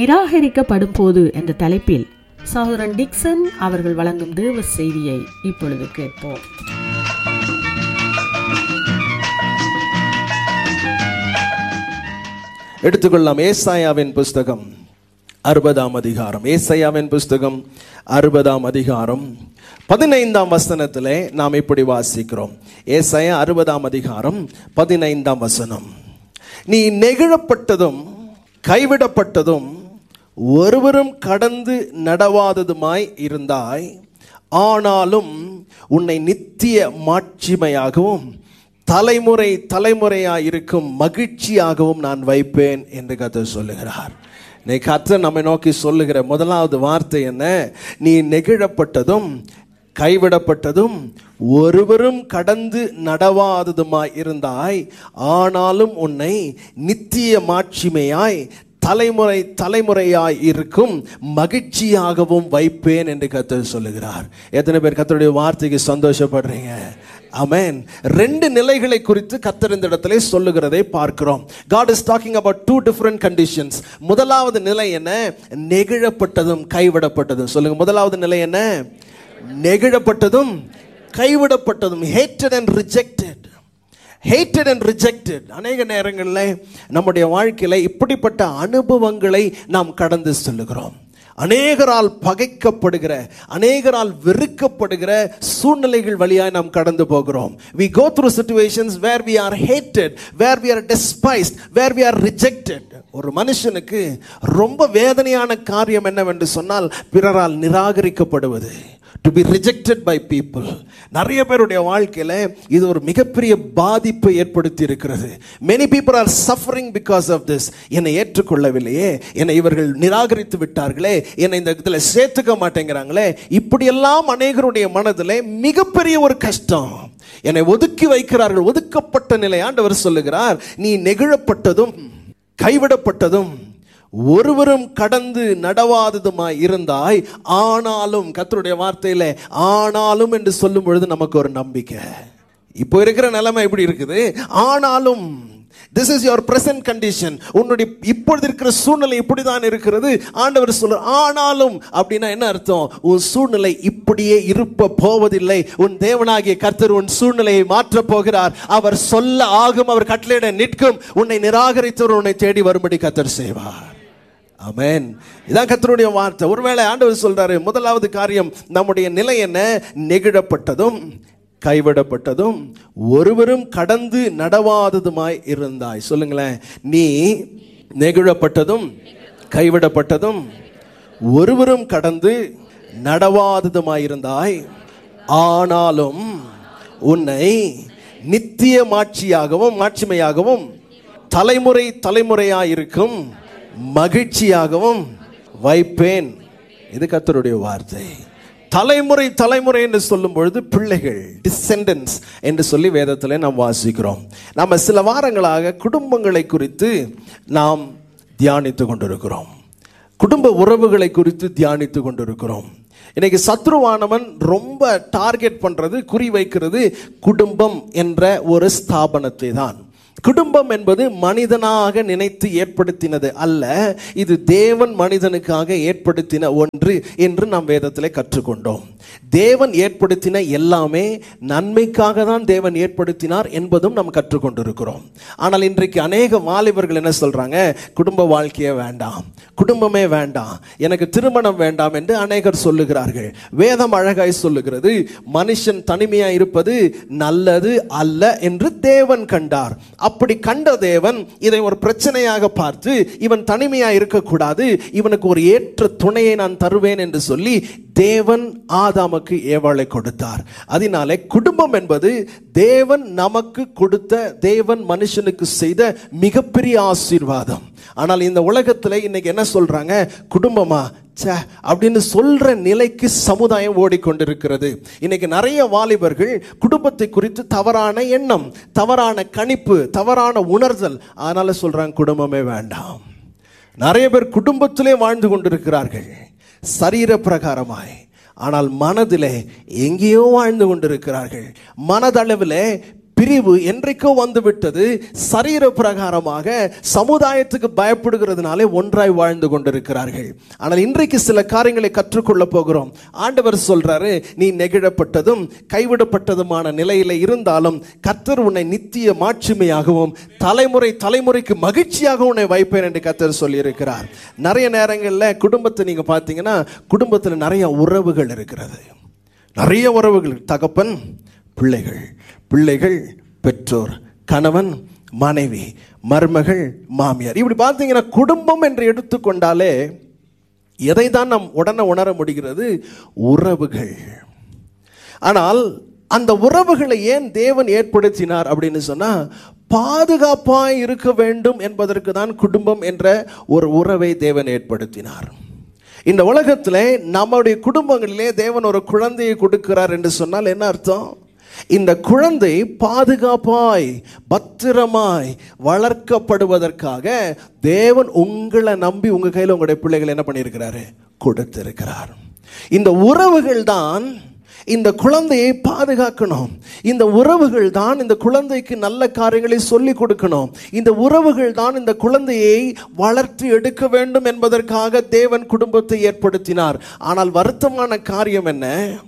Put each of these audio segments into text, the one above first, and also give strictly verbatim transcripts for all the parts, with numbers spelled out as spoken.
நிராகரிக்கப்படும் போது என்ற தலைப்பில் சகோதரன் டிக்சன் அவர்கள் வழங்கும் தேவ செய்தியை இப்பொழுது கேட்போம். எடுத்துக்கொள்ளலாம். ஏசாயாவின் புஸ்தகம் அறுபதாம் அதிகாரம். ஏசாயாவின் புஸ்தகம் அறுபதாம் அதிகாரம் பதினைந்தாம் வசனத்திலே நாம் இப்படி வாசிக்கிறோம். ஏசாயா அறுபதாம் அதிகாரம் பதினைந்தாம் வசனம். நீ நெகிழப்பட்டதும் கைவிடப்பட்டதும் ஒருவரும் கடந்து நடவாததுமாய் இருந்தாய், ஆனாலும் உன்னை நித்திய மாட்சிமையாகவும் தலைமுறை தலைமுறையாய் இருக்கும் மகிழ்ச்சியாகவும் நான் வைப்பேன் என்று கர்த்தர் சொல்லுகிறார். இன்னைக்கு கர்த்தர் நம்மை நோக்கி சொல்லுகிற முதலாவது வார்த்தை என்ன? நீ நெகிழப்பட்டதும் கைவிடப்பட்டதும் ஒருவரும் கடந்து நடவாததுமாய் இருந்தாய், ஆனாலும் உன்னை நித்திய மாட்சிமையாய் தலைமுறை தலைமுறையாய் இருக்கும் மகிழ்ச்சியாகவும் வைப்பேன் என்று கர்த்தர் சொல்லுகிறார். எத்தனை பேர் கர்த்தருடைய வார்த்தைக்கு சந்தோஷப்படுறீங்க? ஆமென். ரெண்டு நிலைகளை குறித்து கர்த்தர் இந்த இடத்திலே சொல்லுகிறதை பார்க்கிறோம். God is talking about two different conditions. முதலாவது நிலை என்ன? நெகிழப்பட்டதும் கைவிடப்பட்டதும். சொல்லுங்க, முதலாவது நிலை என்ன? நெகிழப்பட்டதும் கைவிடப்பட்டதும். hated and rejected. hated and rejected. அநேக நேரங்களில் நம்முடைய வாழ்க்கையில் இப்படிப்பட்ட அனுபவங்களை நாம் கடந்து செல்லுகிறோம். அநேகரால் பகைக்கப்படுகிற, அநேகரால் வெறுக்கப்படுகிற சூழ்நிலைகள் வழியாய் நாம் கடந்து போகிறோம். we go through situations where we are hated, where we are despised, where we are rejected. ஒரு மனுஷனுக்கு ரொம்ப வேதனையான காரியம் என்னவென்று சொன்னால் பிறரால் நிராகரிக்கப்படுவது. to be rejected by people. நிறைய பேருடைய வாழ்க்கையில இது ஒரு மிகப்பெரிய பாதிப்பை ஏற்படுத்தி இருக்கிறது. many people are suffering because of this. என்னை ஏற்றுக்கொள்ளவில்லையே, என்னை இவர்கள் நிராகரித்து விட்டார்களே, என்னை இந்த இடத்துல சேர்த்துக்க மாட்டேங்கிறாங்களே, இப்படியெல்லாம் அநேகருடைய மனதிலே மிகப்பெரிய ஒரு கஷ்டம். என்னை ஒதுக்கி வைக்கிறார்கள், ஒதுக்கப்பட்ட நிலை. ஆண்டவர் சொல்லுகிறார், நீ நெகிழப்பட்டதும் கைவிடப்பட்டதும் ஒருவரும் கடந்து நடவாததுமாய் இருந்தாய், ஆனாலும், கர்த்தருடைய வார்த்தையில ஆனாலும் என்று சொல்லும் பொழுது நமக்கு ஒரு நம்பிக்கை. இப்போ இருக்கிற நிலைமை எப்படி இருக்குது? ஆனாலும், this is your present condition. உன்னுடைய இப்பொழுது இருக்கிற சூழ்நிலை இப்படிதான் இருக்கிறது. ஆண்டவர் சொல்றார் ஆனாலும். அப்படின்னா என்ன அர்த்தம்? உன் சூழ்நிலை இப்படியே இருப்ப போவதில்லை. உன் தேவனாகிய கர்த்தர் உன் சூழ்நிலையை மாற்ற போகிறார். அவர் சொல்ல ஆகும், அவர் கட்டளையிட நிற்கும். உன்னை நிராகரித்தவர் உன்னை தேடி வரும்படி கர்த்தர் செய்வார். ஆமென். இதான் கர்த்தருடைய வார்த்தை. ஒருவேளை ஆண்டவர் சொல்றாரு, முதலாவது காரியம் நம்முடைய நிலை என்ன? நெகிழப்பட்டதும் கைவிடப்பட்டதும் ஒருவரும் கடந்து நடவாததுமாய் இருந்தாய். சொல்லுங்களேன், நீ நெகிழப்பட்டதும் கைவிடப்பட்டதும் ஒருவரும் கடந்து நடவாததுமாய் இருந்தாய், ஆனாலும் உன்னை நித்திய மாட்சியாகவும் மாட்சிமையாகவும் தலைமுறை தலைமுறையாயிருக்கும் மகிழ்ச்சியாகவும் வைப்பேன். இது கர்த்தருடைய வார்த்தை. தலைமுறை தலைமுறை என்று சொல்லும் பொழுது பிள்ளைகள், டிசெண்டன்ஸ் என்று சொல்லி வேதத்திலே நாம் வாசிக்கிறோம். நாம் சில வாரங்களாக குடும்பங்களை குறித்து நாம் தியானித்து கொண்டிருக்கிறோம். குடும்ப உறவுகளை குறித்து தியானித்து கொண்டிருக்கிறோம். இன்னைக்கு சத்ருவானவன் ரொம்ப டார்கெட் பண்றது, குறி வைக்கிறது குடும்பம் என்ற ஒரு ஸ்தாபனத்தை தான். குடும்பம் என்பது மனிதனாக நினைத்து ஏற்படுத்தினது அல்ல, இது தேவன் மனிதனுக்காக ஏற்படுத்தின ஒன்று என்று நாம் வேதத்தில் கற்றுக்கொண்டோம். தேவன் ஏற்படுத்தின எல்லாமே நன்மைக்காக தான் தேவன் ஏற்படுத்தினார் என்பதும் நாம் கற்றுக்கொண்டிருக்கிறோம். ஆனால் இன்றைக்கு அநேக வாலிபர்கள் என்ன சொல்றாங்க? குடும்ப வாழ்க்கையே வேண்டாம், குடும்பமே வேண்டாம், எனக்கு திருமணம் வேண்டாம் என்று அநேகர் சொல்லுகிறார்கள். வேதம் அழகாய் சொல்லுகிறது, மனுஷன் தனிமையாய் இருப்பது நல்லது அல்ல என்று தேவன் கண்டார். அப்படி கண்ட தேவன் இதை ஒரு பிரச்சனையாக பார்த்து, இவன் தனிமையாக இருக்கக்கூடாது, இவனுக்கு ஒரு ஏற்ற துணையை நான் தருவேன் என்று சொல்லி தேவன் ஆதாமுக்கு ஏவாளை கொடுத்தார். அதனாலே குடும்பம் என்பது தேவன் நமக்கு கொடுத்த, தேவன் மனுஷனுக்கு செய்த மிகப்பெரிய ஆசீர்வாதம். ஆனால் இந்த உலகத்தில் இன்னைக்கு என்ன சொல்றாங்க? குடும்பமா அப்படின்னு சொல்ற நிலைக்கு சமுதாயம் ஓடிக்கொண்டிருக்கிறது. இன்னைக்கு நிறைய வாலிபர்கள் குடும்பத்தை குறித்து தவறான எண்ணம், தவறான கணிப்பு, தவறான உணர்தல், அதனால சொல்றாங்க குடும்பமே வேண்டாம். நிறைய பேர் குடும்பத்திலே வாழ்ந்து கொண்டிருக்கிறார்கள் சரீர பிரகாரமாய், ஆனால் மனதிலே எங்கேயோ வாழ்ந்து கொண்டிருக்கிறார்கள். மனதளவில் பிரிவு என்றைக்கோ வந்து விட்டது. சரீர பிரகாரமாக சமுதாயத்துக்கு பயப்படுகிறதுனாலே ஒன்றாய் வாழ்ந்து கொண்டிருக்கிறார்கள். ஆனால் இன்றைக்கு சில காரியங்களை கற்றுக்கொள்ள போகிறோம். ஆண்டவர் சொல்றாரு, நீ நெகிழப்பட்டதும் கைவிடப்பட்டதுமான நிலையில இருந்தாலும் கர்த்தர் உன்னை நித்திய மாட்சிமையாகவும் தலைமுறை தலைமுறைக்கு மகிழ்ச்சியாக உன்னை வைப்பேன் என்று கர்த்தர் சொல்லியிருக்கிறார். நிறைய நேரங்களில் குடும்பத்தை நீங்க பார்த்தீங்கன்னா குடும்பத்தில் நிறைய உறவுகள் இருக்கிறது. நிறைய உறவுகள், தகப்பன் பிள்ளைகள், பிள்ளைகள் பெற்றோர், கணவன் மனைவி, மருமகள் மாமியார். இப்படி பார்த்தீங்கன்னா குடும்பம் என்று எடுத்துக்கொண்டாலே எதை தான் நாம் உடனே உணர முடிகிறது? உறவுகள். ஆனால் அந்த உறவுகளை ஏன் தேவன் ஏற்படுத்தினார் அப்படின்னு சொன்னா, பாதுகாப்பாய் இருக்க வேண்டும் என்பதற்கு தான் குடும்பம் என்ற ஒரு உறவை தேவன் ஏற்படுத்தினார். இந்த உலகத்திலே நம்முடைய குடும்பங்களிலே தேவன் ஒரு குழந்தையை கொடுக்கிறார் என்று சொன்னால் என்ன அர்த்தம்? இந்த குழந்தை பாதுகாப்பாய் பத்திரமாய் வளர்க்கப்படுவதற்காக தேவன் உங்களை நம்பி உங்க கையில் உங்களுடைய பிள்ளைகளை என்ன பண்ணியிருக்கிறாரு? கொடுத்திருக்கிறார். இந்த உறவுகள் தான் இந்த குழந்தையை பாதுகாக்கணும். இந்த உறவுகள் தான் இந்த குழந்தைக்கு நல்ல காரியங்களை சொல்லிக் கொடுக்கணும். இந்த உறவுகள் தான் இந்த குழந்தையை வளர்த்து எடுக்க வேண்டும் என்பதற்காக தேவன் குடும்பத்தை ஏற்படுத்தினார். ஆனால் வருத்தமான காரியம் என்ன?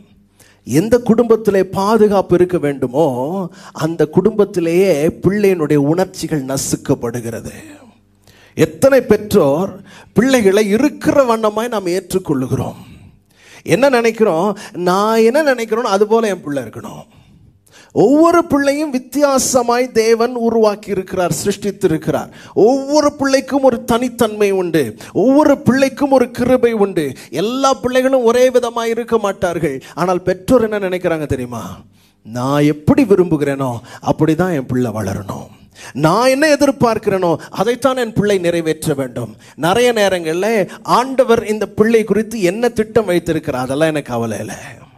எந்த குடும்பத்திலே பாதுகாப்பு இருக்க வேண்டுமோ அந்த குடும்பத்திலேயே பிள்ளையினுடைய உணர்ச்சிகள் நசுக்கப்படுகிறது. எத்தனை பெற்றோர் பிள்ளைகளை இருக்கிற வண்ணமாய் நாம் ஏற்றுக்கொள்ளுகிறோம். என்ன நினைக்கிறோம்? நான் என்ன நினைக்கிறோம் அது போல என் பிள்ளை இருக்கணும். ஒவ்வொரு பிள்ளையும் வித்தியாசமாய் தேவன் உருவாக்கி இருக்கிறார், சிருஷ்டித்திருக்கிறார். ஒவ்வொரு பிள்ளைக்கும் ஒரு தனித்தன்மை உண்டு, ஒவ்வொரு பிள்ளைக்கும் ஒரு கிருபை உண்டு. எல்லா பிள்ளைகளும் ஒரே விதமாய் இருக்க மாட்டார்கள். ஆனால் பெற்றோர் என்ன நினைக்கிறாங்க தெரியுமா? நான் எப்படி விரும்புகிறேனோ அப்படிதான் என் பிள்ளை வளரணும். நான் என்ன எதிர்பார்க்கிறேனோ அதைத்தான் என் பிள்ளை நிறைவேற்ற வேண்டும். நிறைய நேரங்களில் ஆண்டவர் இந்த பிள்ளை குறித்து என்ன திட்டம் வைத்திருக்கிறார் அதெல்லாம் எனக்கு கவலை இல்லை.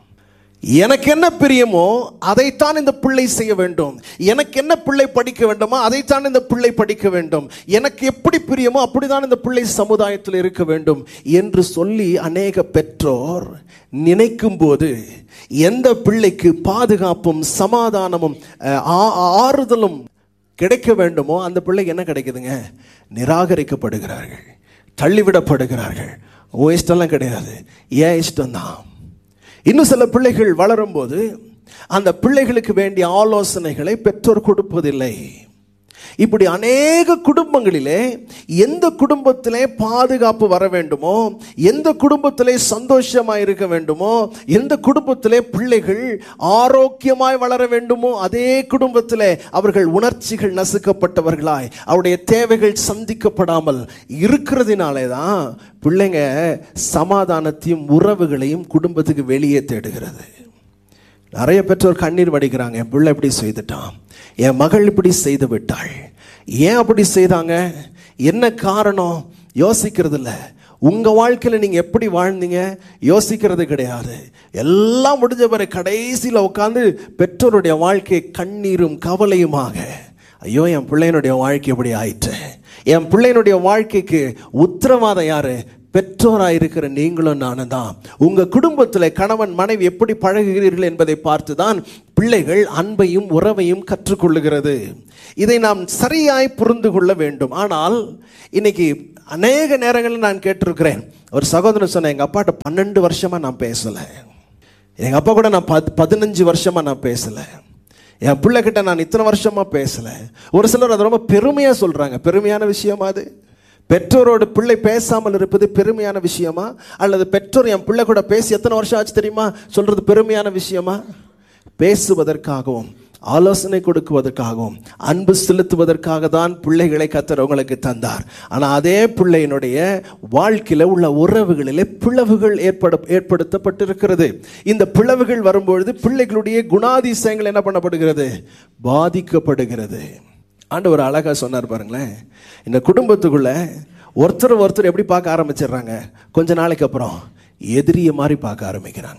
எனக்கு என்ன பிரியமோ அதைத்தான் இந்த பிள்ளை செய்ய வேண்டும். எனக்கு என்ன பிள்ளை படிக்க வேண்டுமோ அதைத்தான் இந்த பிள்ளை படிக்க வேண்டும். எனக்கு எப்படி பிரியமோ அப்படிதான் இந்த பிள்ளை சமுதாயத்தில் இருக்க வேண்டும் என்று சொல்லி அநேக பெற்றோர் நினைக்கும் போது எந்த பிள்ளைக்கு பாதுகாப்பும் சமாதானமும் ஆறுதலும் கிடைக்க வேண்டுமோ அந்த பிள்ளைக்கு என்ன கிடைக்குதுங்க? நிராகரிக்கப்படுகிறார்கள், தள்ளிவிடப்படுகிறார்கள். ஓ இஷ்டம்லாம் கிடையாது, ஏன் இஷ்டம்தான். இன்னும் சில பிள்ளைகள் வளரும் போது அந்த பிள்ளைகளுக்கு வேண்டிய ஆலோசனைகளை பெற்றோர் கொடுப்பதில்லை. இப்படி அநேக குடும்பங்களிலே எந்த குடும்பத்திலே பாதுகாப்பு வர வேண்டுமோ, எந்த குடும்பத்திலே சந்தோஷமாய் இருக்க வேண்டுமோ, எந்த குடும்பத்திலே பிள்ளைகள் ஆரோக்கியமாய் வளர வேண்டுமோ அதே குடும்பத்திலே அவர்கள் உணர்ச்சிகள் நசுக்கப்பட்டவர்களாய் அவருடைய தேவைகள் சந்திக்கப்படாமல் இருக்கிறதுனாலே தான் பிள்ளைங்க சமாதானத்தையும் உறவுகளையும் குடும்பத்துக்கு வெளியே தேடுகிறது. நிறைய பெற்றோர் கண்ணீர் வடிக்கிறாங்க, என் பிள்ளை இப்படி செய்துட்டான், என் மகள் இப்படி செய்து விட்டாள், ஏன் அப்படி செய்தாங்க, என்ன காரணம் யோசிக்கிறது இல்லை. உங்க வாழ்க்கையில் நீங்க எப்படி வாழ்ந்தீங்க யோசிக்கிறது கிடையாது. எல்லாம் முடிஞ்ச பிறகு கடைசியில் உட்காந்து பெற்றோருடைய வாழ்க்கையை கண்ணீரும் கவலையுமாக, ஐயோ என் பிள்ளையினுடைய வாழ்க்கை எப்படி ஆயிற்று, என் பிள்ளையினுடைய வாழ்க்கைக்கு உத்தரவாதம் யாரு? பெற்றோராக இருக்கிற நீங்களும் நானும் தான். உங்க குடும்பத்தில் கணவன் மனைவி எப்படி பழகுகிறீர்கள் என்பதை பார்த்துதான் பிள்ளைகள் அன்பையும் உறவையும் கற்றுக்கொள்ளுகிறது. இதை நாம் சரியாய் புரிந்து கொள்ள வேண்டும். ஆனால் இன்னைக்கு அநேக நேரங்களில் நான் கேட்டிருக்கிறேன், ஒரு சகோதரன் சொன்ன, எங்க அப்பாட்ட பன்னெண்டு வருஷமா நான் பேசல, எங்க அப்பா கூட நான் பத் பதினஞ்சு வருஷமா நான் பேசல, என் பிள்ளைகிட்ட நான் இத்தனை வருஷமா பேசல. ஒரு சிலர் அதை ரொம்ப பெருமையா சொல்றாங்க. பெருமையான விஷயமா அது? பெற்றோரோடு பிள்ளை பேசாமல் இருப்பது பெருமையான விஷயமா? அல்லது பெற்றோர் என் பிள்ளை கூட பேசி எத்தனை வருஷம் ஆச்சு தெரியுமா சொல்றது பெருமையான விஷயமா? பேசுவதற்காகவும் ஆலோசனை கொடுக்குவதற்காகவும் அன்பு செலுத்துவதற்காக தான் பிள்ளைகளை கர்த்தர் உங்களுக்கு தந்தார். ஆனால் அதே பிள்ளையினுடைய வாழ்க்கையில் உள்ள உறவுகளிலே பிளவுகள் ஏற்பட ஏற்படுத்தப்பட்டிருக்கிறது. இந்த பிளவுகள் வரும்பொழுது பிள்ளைகளுடைய குணாதிசயங்கள் என்ன பண்ணப்படுகிறது? பாதிக்கப்படுகிறது. ஆண்டவர் அழகா சொன்னார் பாருங்களேன், இந்த குடும்பத்துக்குள்ள ஒருத்தர் ஒருத்தர் எப்படி பார்க்க ஆரம்பிச்சிடுறாங்க, கொஞ்ச நாளைக்கு அப்புறம் எதிரிய மாதிரி பார்க்க ஆரம்பிக்கிறாங்க,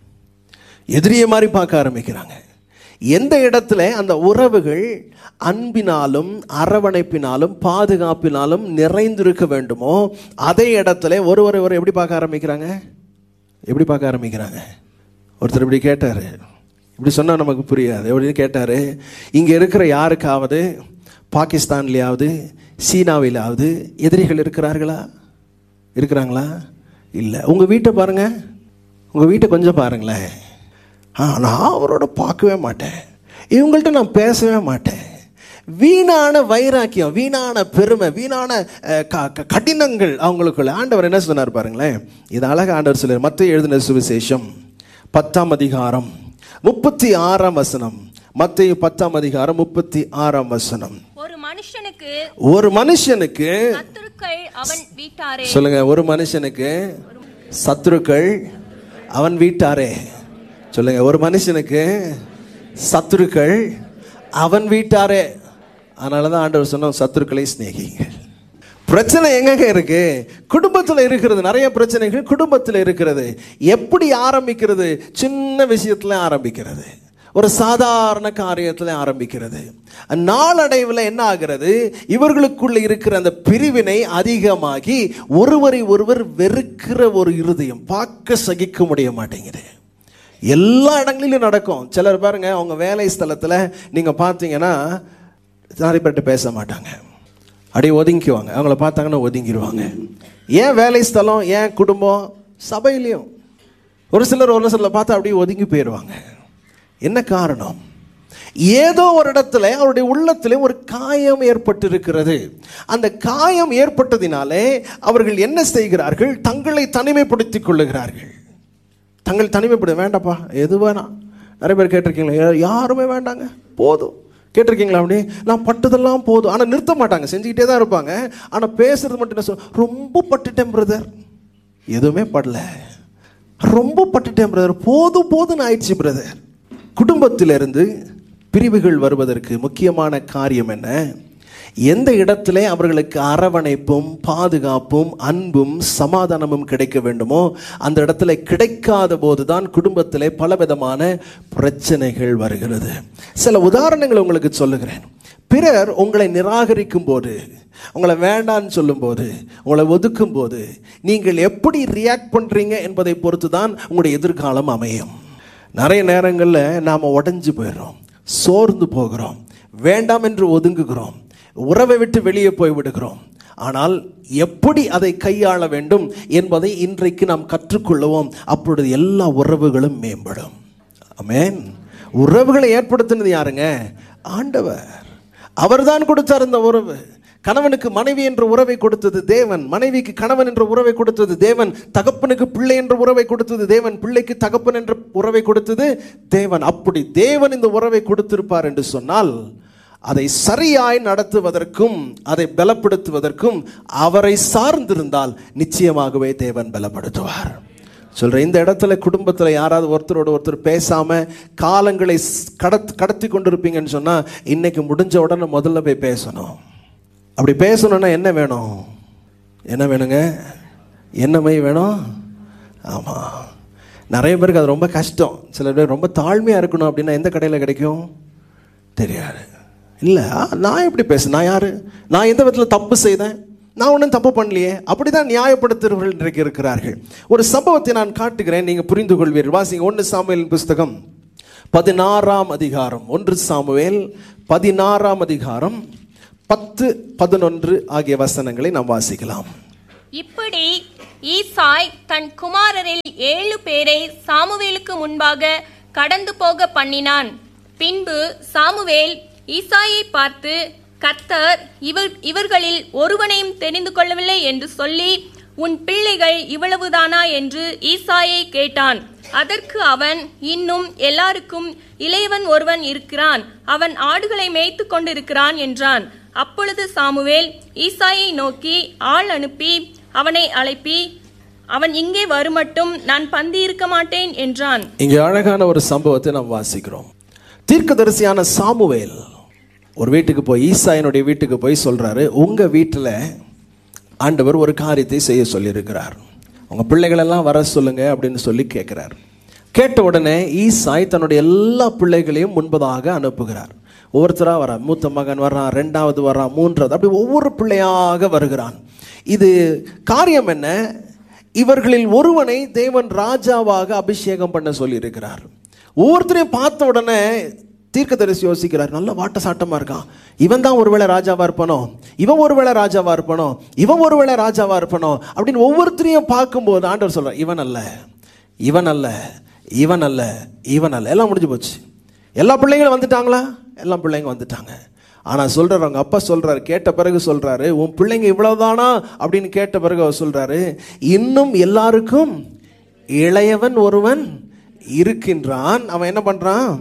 எதிரிய மாதிரி பார்க்க ஆரம்பிக்கிறாங்க. எந்த இடத்துல அந்த உறவுகள் அன்பினாலும் அரவணைப்பினாலும் பாதுகாப்பினாலும் நிறைந்திருக்க வேண்டுமோ அதே இடத்துல ஒருவரை ஒரு எப்படி பார்க்க ஆரம்பிக்கிறாங்க? எப்படி பார்க்க ஆரம்பிக்கிறாங்க? ஒருத்தர் இப்படி கேட்டாரு, இப்படி சொன்னால் நமக்கு புரியாது. எப்படின்னு கேட்டார், இங்கே இருக்கிற யாருக்காவது பாகிஸ்தான்லையாவது சீனாவிலாவது எதிரிகள் இருக்கிறார்களா? இருக்கிறாங்களா? இல்லை. உங்கள் வீட்டை பாருங்கள், உங்கள் வீட்டை கொஞ்சம் பாருங்களேன். ஆ நான் அவரோட பார்க்கவே மாட்டேன், இவங்கள்ட்ட நான் பேசவே மாட்டேன். வீணான வைராக்கியம், வீணான பெருமை, வீணான கடினங்கள் அவங்களுக்குள்ள. ஆண்டவர் என்ன சொன்னார் பாருங்களேன், இது அழகாக ஆண்டவர் சொல்றார். மத்தேயு எழுதின சுவிசேஷம் பத்தாம் அதிகாரம் முப்பத்தி ஆறாம் வசனம். மத்தேயு பத்தாம் அதிகாரம் முப்பத்தி ஆறாம் வசனம். ஒரு மனுஷனுக்கு ஒரு மனுஷனுக்கு சத்துருக்கள் அவன் வீட்டாரே. சொல்லுங்க, ஒரு மனுஷனுக்கு சத்துருக்கள் அவன் வீட்டாரே. சொல்லுங்க, ஒரு மனுஷனுக்கு சத்துருக்கள் அவன் வீட்டாரே. அதனால தான் ஆண்டவர் சொன்ன சத்துருக்களை சிநேகிங்க. பிரச்சனை எங்க இருக்கு? குடும்பத்தில் இருக்கிறது. நிறைய பிரச்சனைகள் குடும்பத்தில் இருக்கிறது. எப்படி ஆரம்பிக்கிறது? சின்ன விஷயத்துல ஆரம்பிக்கிறது, ஒரு சாதாரண காரியத்தில் ஆரம்பிக்கிறது. நாளடைவில் என்ன ஆகிறது? இவர்களுக்குள்ள இருக்கிற அந்த பிரிவினை அதிகமாகி ஒருவரை ஒருவர் வெறுக்கிற ஒரு இருதயம், பார்க்க சகிக்க முடிய மாட்டேங்குது. எல்லா இடங்களிலும் நடக்கும். சிலர் பாருங்க, அவங்க வேலை ஸ்தலத்தில் நீங்கள் பார்த்தீங்கன்னா நிறைய பேர்கிட்ட பேச மாட்டாங்க, அப்படியே ஒதுங்கிக்குவாங்க. அவங்கள பார்த்தாங்கன்னா ஒதுங்கிடுவாங்க. ஏன் வேலை ஸ்தலம், ஏன் குடும்பம், சபையிலையும் ஒரு சிலர் ஒரு சிலர் பார்த்தா அப்படியே ஒதுங்கி போயிடுவாங்க. என்ன காரணம்? ஏதோ ஒரு இடத்துல அவருடைய உள்ளத்திலே ஒரு காயம் ஏற்பட்டு இருக்கிறது. அந்த காயம் ஏற்பட்டதினாலே அவர்கள் என்ன செய்கிறார்கள்? தங்களை தனிமைப்படுத்திக் கொள்ளுகிறார்கள். தங்கள் தனிமைப்பட வேண்டாப்பா, எது வேணாம். நிறைய பேர் கேட்டிருக்கீங்களா? யாருமே வேண்டாங்க, போதும். கேட்டிருக்கீங்களா? அப்படி நான் பட்டதெல்லாம் போதும். ஆனால் நிறுத்த மாட்டாங்க, செஞ்சுக்கிட்டே தான் இருப்பாங்க. ஆனால் பேசுறது மட்டும் என்ன சொல்ல, ரொம்ப பட்டுட்டேன் பிரதர், எதுவுமே படல, ரொம்ப பட்டுட்டேன் பிரதர், போதும் போதும்னு ஆயிடுச்சு பிரதர். குடும்பத்திலிருந்து பிரிவுகள் வருவதற்கு முக்கியமான காரியம் என்ன? எந்த இடத்துல அவர்களுக்கு அரவணைப்பும் பாதுகாப்பும் அன்பும் சமாதானமும் கிடைக்க வேண்டுமோ அந்த இடத்துல கிடைக்காத போதுதான் குடும்பத்திலே பலவிதமான பிரச்சனைகள் வருகிறது. சில உதாரணங்கள் உங்களுக்கு சொல்லுகிறேன். பிறர் உங்களை நிராகரிக்கும் போது, உங்களை வேண்டான்னு சொல்லும் போது, உங்களை ஒதுக்கும் போது நீங்கள் எப்படி ரியாக்ட் பண்றீங்க என்பதை பொறுத்து தான் உங்களுடைய எதிர்காலம் அமையும். நிறைய நேரங்களில் நாம் உடஞ்சு போயிடுறோம், சோர்ந்து போகிறோம், வேண்டாம் என்று ஒதுங்குகிறோம், உறவை விட்டு வெளியே போய் விடுகிறோம். ஆனால் எப்படி அதை கையாள வேண்டும் என்பதை இன்றைக்கு நாம் கற்றுக்கொள்ளுவோம். அப்பொழுது எல்லா உறவுகளும் மேம்படும். ஆமென். உறவுகளை ஏற்படுத்தினது யாருங்க? ஆண்டவர். அவர்தான் கொடுத்தார் இந்த உறவு. கணவனுக்கு மனைவி என்ற உறவை கொடுத்தது தேவன், மனைவிக்கு கணவன் என்ற உறவை கொடுத்தது தேவன், தகப்பனுக்கு பிள்ளை என்ற உறவை கொடுத்தது தேவன், பிள்ளைக்கு தகப்பன் என்ற உறவை கொடுத்தது தேவன். அப்படி தேவன் இந்த உறவை கொடுத்திருப்பார் என்று சொன்னால் அதை சரியாய் நடத்துவதற்கும் அதை பலப்படுத்துவதற்கும் அவரை சார்ந்திருந்தால் நிச்சயமாகவே தேவன் பலப்படுத்துவார். சொல்றேன், இந்த இடத்துல குடும்பத்தில் யாராவது ஒருத்தரோட ஒருத்தர் பேசாம காலங்களை கடத் கடத்தி கொண்டிருப்பீங்கன்னு சொன்னா இன்னைக்கு முடிஞ்ச உடனே முதல்ல போய் பேசணும். அப்படி பேசணும்னா என்ன வேணும்? என்ன வேணுங்க? என்னமை வேணும். ஆமாம், நிறைய பேருக்கு அது ரொம்ப கஷ்டம். சில பேர் ரொம்ப தாழ்மையாக இருக்கணும் அப்படின்னா எந்த கடையில் கிடைக்கும் தெரியாது. இல்லை, நான் எப்படி பேசுறேன், நான் யார், நான் எந்த விதத்தில் தப்பு செய்தேன், நான் ஒன்றும் தப்பு பண்ணலையே, அப்படிதான் நியாயப்படுத்துகிறவர்கள் இன்றைக்கு இருக்கிறார்கள். ஒரு சம்பவத்தை நான் காட்டுகிறேன், நீங்கள் புரிந்து கொள்வீர்கள். வாசிங்க, ஒன்று சாமுவேல் புஸ்தகம் பதினாறாம் அதிகாரம். ஒன்று சாமுவேல் பதினாறாம் அதிகாரம் பத்து பதினொன்று ஆகிய வசனங்களை நாம் வாசிக்கலாம். இப்படி ஈசாய் தன் குமாரரில் ஏழு பேரை சாமுவேலுக்கு முன்பாக கடந்து போக பண்ணினான். பின்பு சாமுவேல் ஈசாயை பார்த்து, கர்த்தர் இவர் இவர்களில் ஒருவனையும் தெரிந்து கொள்ளவில்லை என்று சொல்லி, உன் பிள்ளைகள் இவ்வளவுதானா என்று ஈசாயை கேட்டான். அதற்கு அவன், இன்னும் எல்லாருக்கும் இளையவன் ஒருவன் இருக்கிறான், அவன் ஆடுகளை மேய்த்து கொண்டிருக்கிறான் என்றான். அப்பொழுது சாமுவேல் ஈசாயை நோக்கி, ஆள் அனுப்பி அவனை அழைப்பி, அவன் இங்கே வருமட்டும் நான் பந்தி இருக்க மாட்டேன் என்றான். இங்கே அழகான ஒரு சம்பவத்தை நாம் வாசிக்கிறோம். தீர்க்கதரிசியான சாமுவேல் ஒரு வீட்டுக்கு போய், ஈசாயினுடைய வீட்டுக்கு போய் சொல்றாரு, உங்க வீட்டில் ஆண்டவர் ஒரு காரியத்தை செய்ய சொல்லியிருக்கிறார், உங்க பிள்ளைகளெல்லாம் வர சொல்லுங்க அப்படின்னு சொல்லி கேட்கிறார். கேட்ட உடனே ஈசாய் தன்னுடைய எல்லா பிள்ளைகளையும் முன்பதாக அனுப்புகிறார். ஒவ்வொருத்தராக வரான். மூத்த மகன் வர்றான், ரெண்டாவது வர்றான், மூன்றாவது, அப்படி ஒவ்வொரு பிள்ளையாக வருகிறான். இது காரியம் என்ன? இவர்களில் ஒருவனை தேவன் ராஜாவாக அபிஷேகம் பண்ண சொல்லி இருக்கிறார். ஒவ்வொருத்தரையும் பார்த்த உடனே தீர்க்கதரிசி யோசிக்கிறார், நல்ல வாட்ட சாட்டமா இருக்கான், இவன் தான் ஒருவேளை ராஜாவா இருப்பானோ, இவன் ஒருவேளை ராஜாவா இருப்பானோ, இவன் ஒருவேளை ராஜாவா இருப்பானோ அப்படின்னு ஒவ்வொருத்தரையும் பார்க்கும்போது ஆண்டவர் சொல்றார், இவன் அல்ல, இவன் அல்ல, இவன் அல்ல, இவன் அல்ல. எல்லாம் முடிஞ்சு போச்சு. எல்லா பிள்ளைங்களும் வந்துட்டாங்களா? எல்லா பிள்ளைங்க வந்துட்டாங்க. ஆனா சொல்றாரு, அவங்க அப்பா சொல்றாரு, கேட்ட பிறகு சொல்றாரு, உன் பிள்ளைங்க இவ்வளவுதானா அப்படின்னு கேட்ட பிறகு அவர் சொல்றாரு, இன்னும் எல்லாருக்கும் இளையவன் ஒருவன் இருக்கின்றான், அவன் என்ன பண்றான்?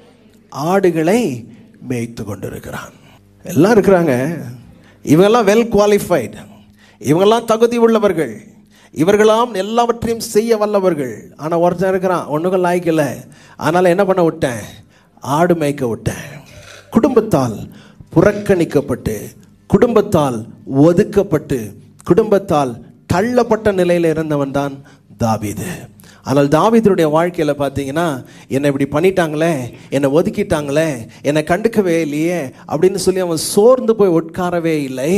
ஆடுகளை மேய்த்து கொண்டிருக்கிறான். எல்லாம் இருக்கிறாங்க, இவங்கெல்லாம் வெல் குவாலிஃபைடு, இவங்கெல்லாம் தகுதி உள்ளவர்கள், இவர்களாம் எல்லாவற்றையும் செய்ய வல்லவர்கள். ஆனா ஒருத்தன் இருக்கிறான், ஒண்ணுக்கும் லாய்க்கல, அதனால என்ன பண்ண விட்டேன்? ஆடு மேய்க்க விட்டேன். குடும்பத்தால் புறக்கணிக்கப்பட்டு, குடும்பத்தால் ஒதுக்கப்பட்டு, குடும்பத்தால் தள்ளப்பட்ட நிலையில் இருந்தவன் தான் தாவீது. ஆனால் தாவீதுடைய வாழ்க்கையில் பார்த்தீங்கன்னா, என்னை இப்படி பண்ணிட்டாங்களே, என்னை ஒதுக்கிட்டாங்களே, என்னை கண்டுக்கவே இல்லையே அப்படின்னு சொல்லி அவன் சோர்ந்து போய் உட்காரவே இல்லை.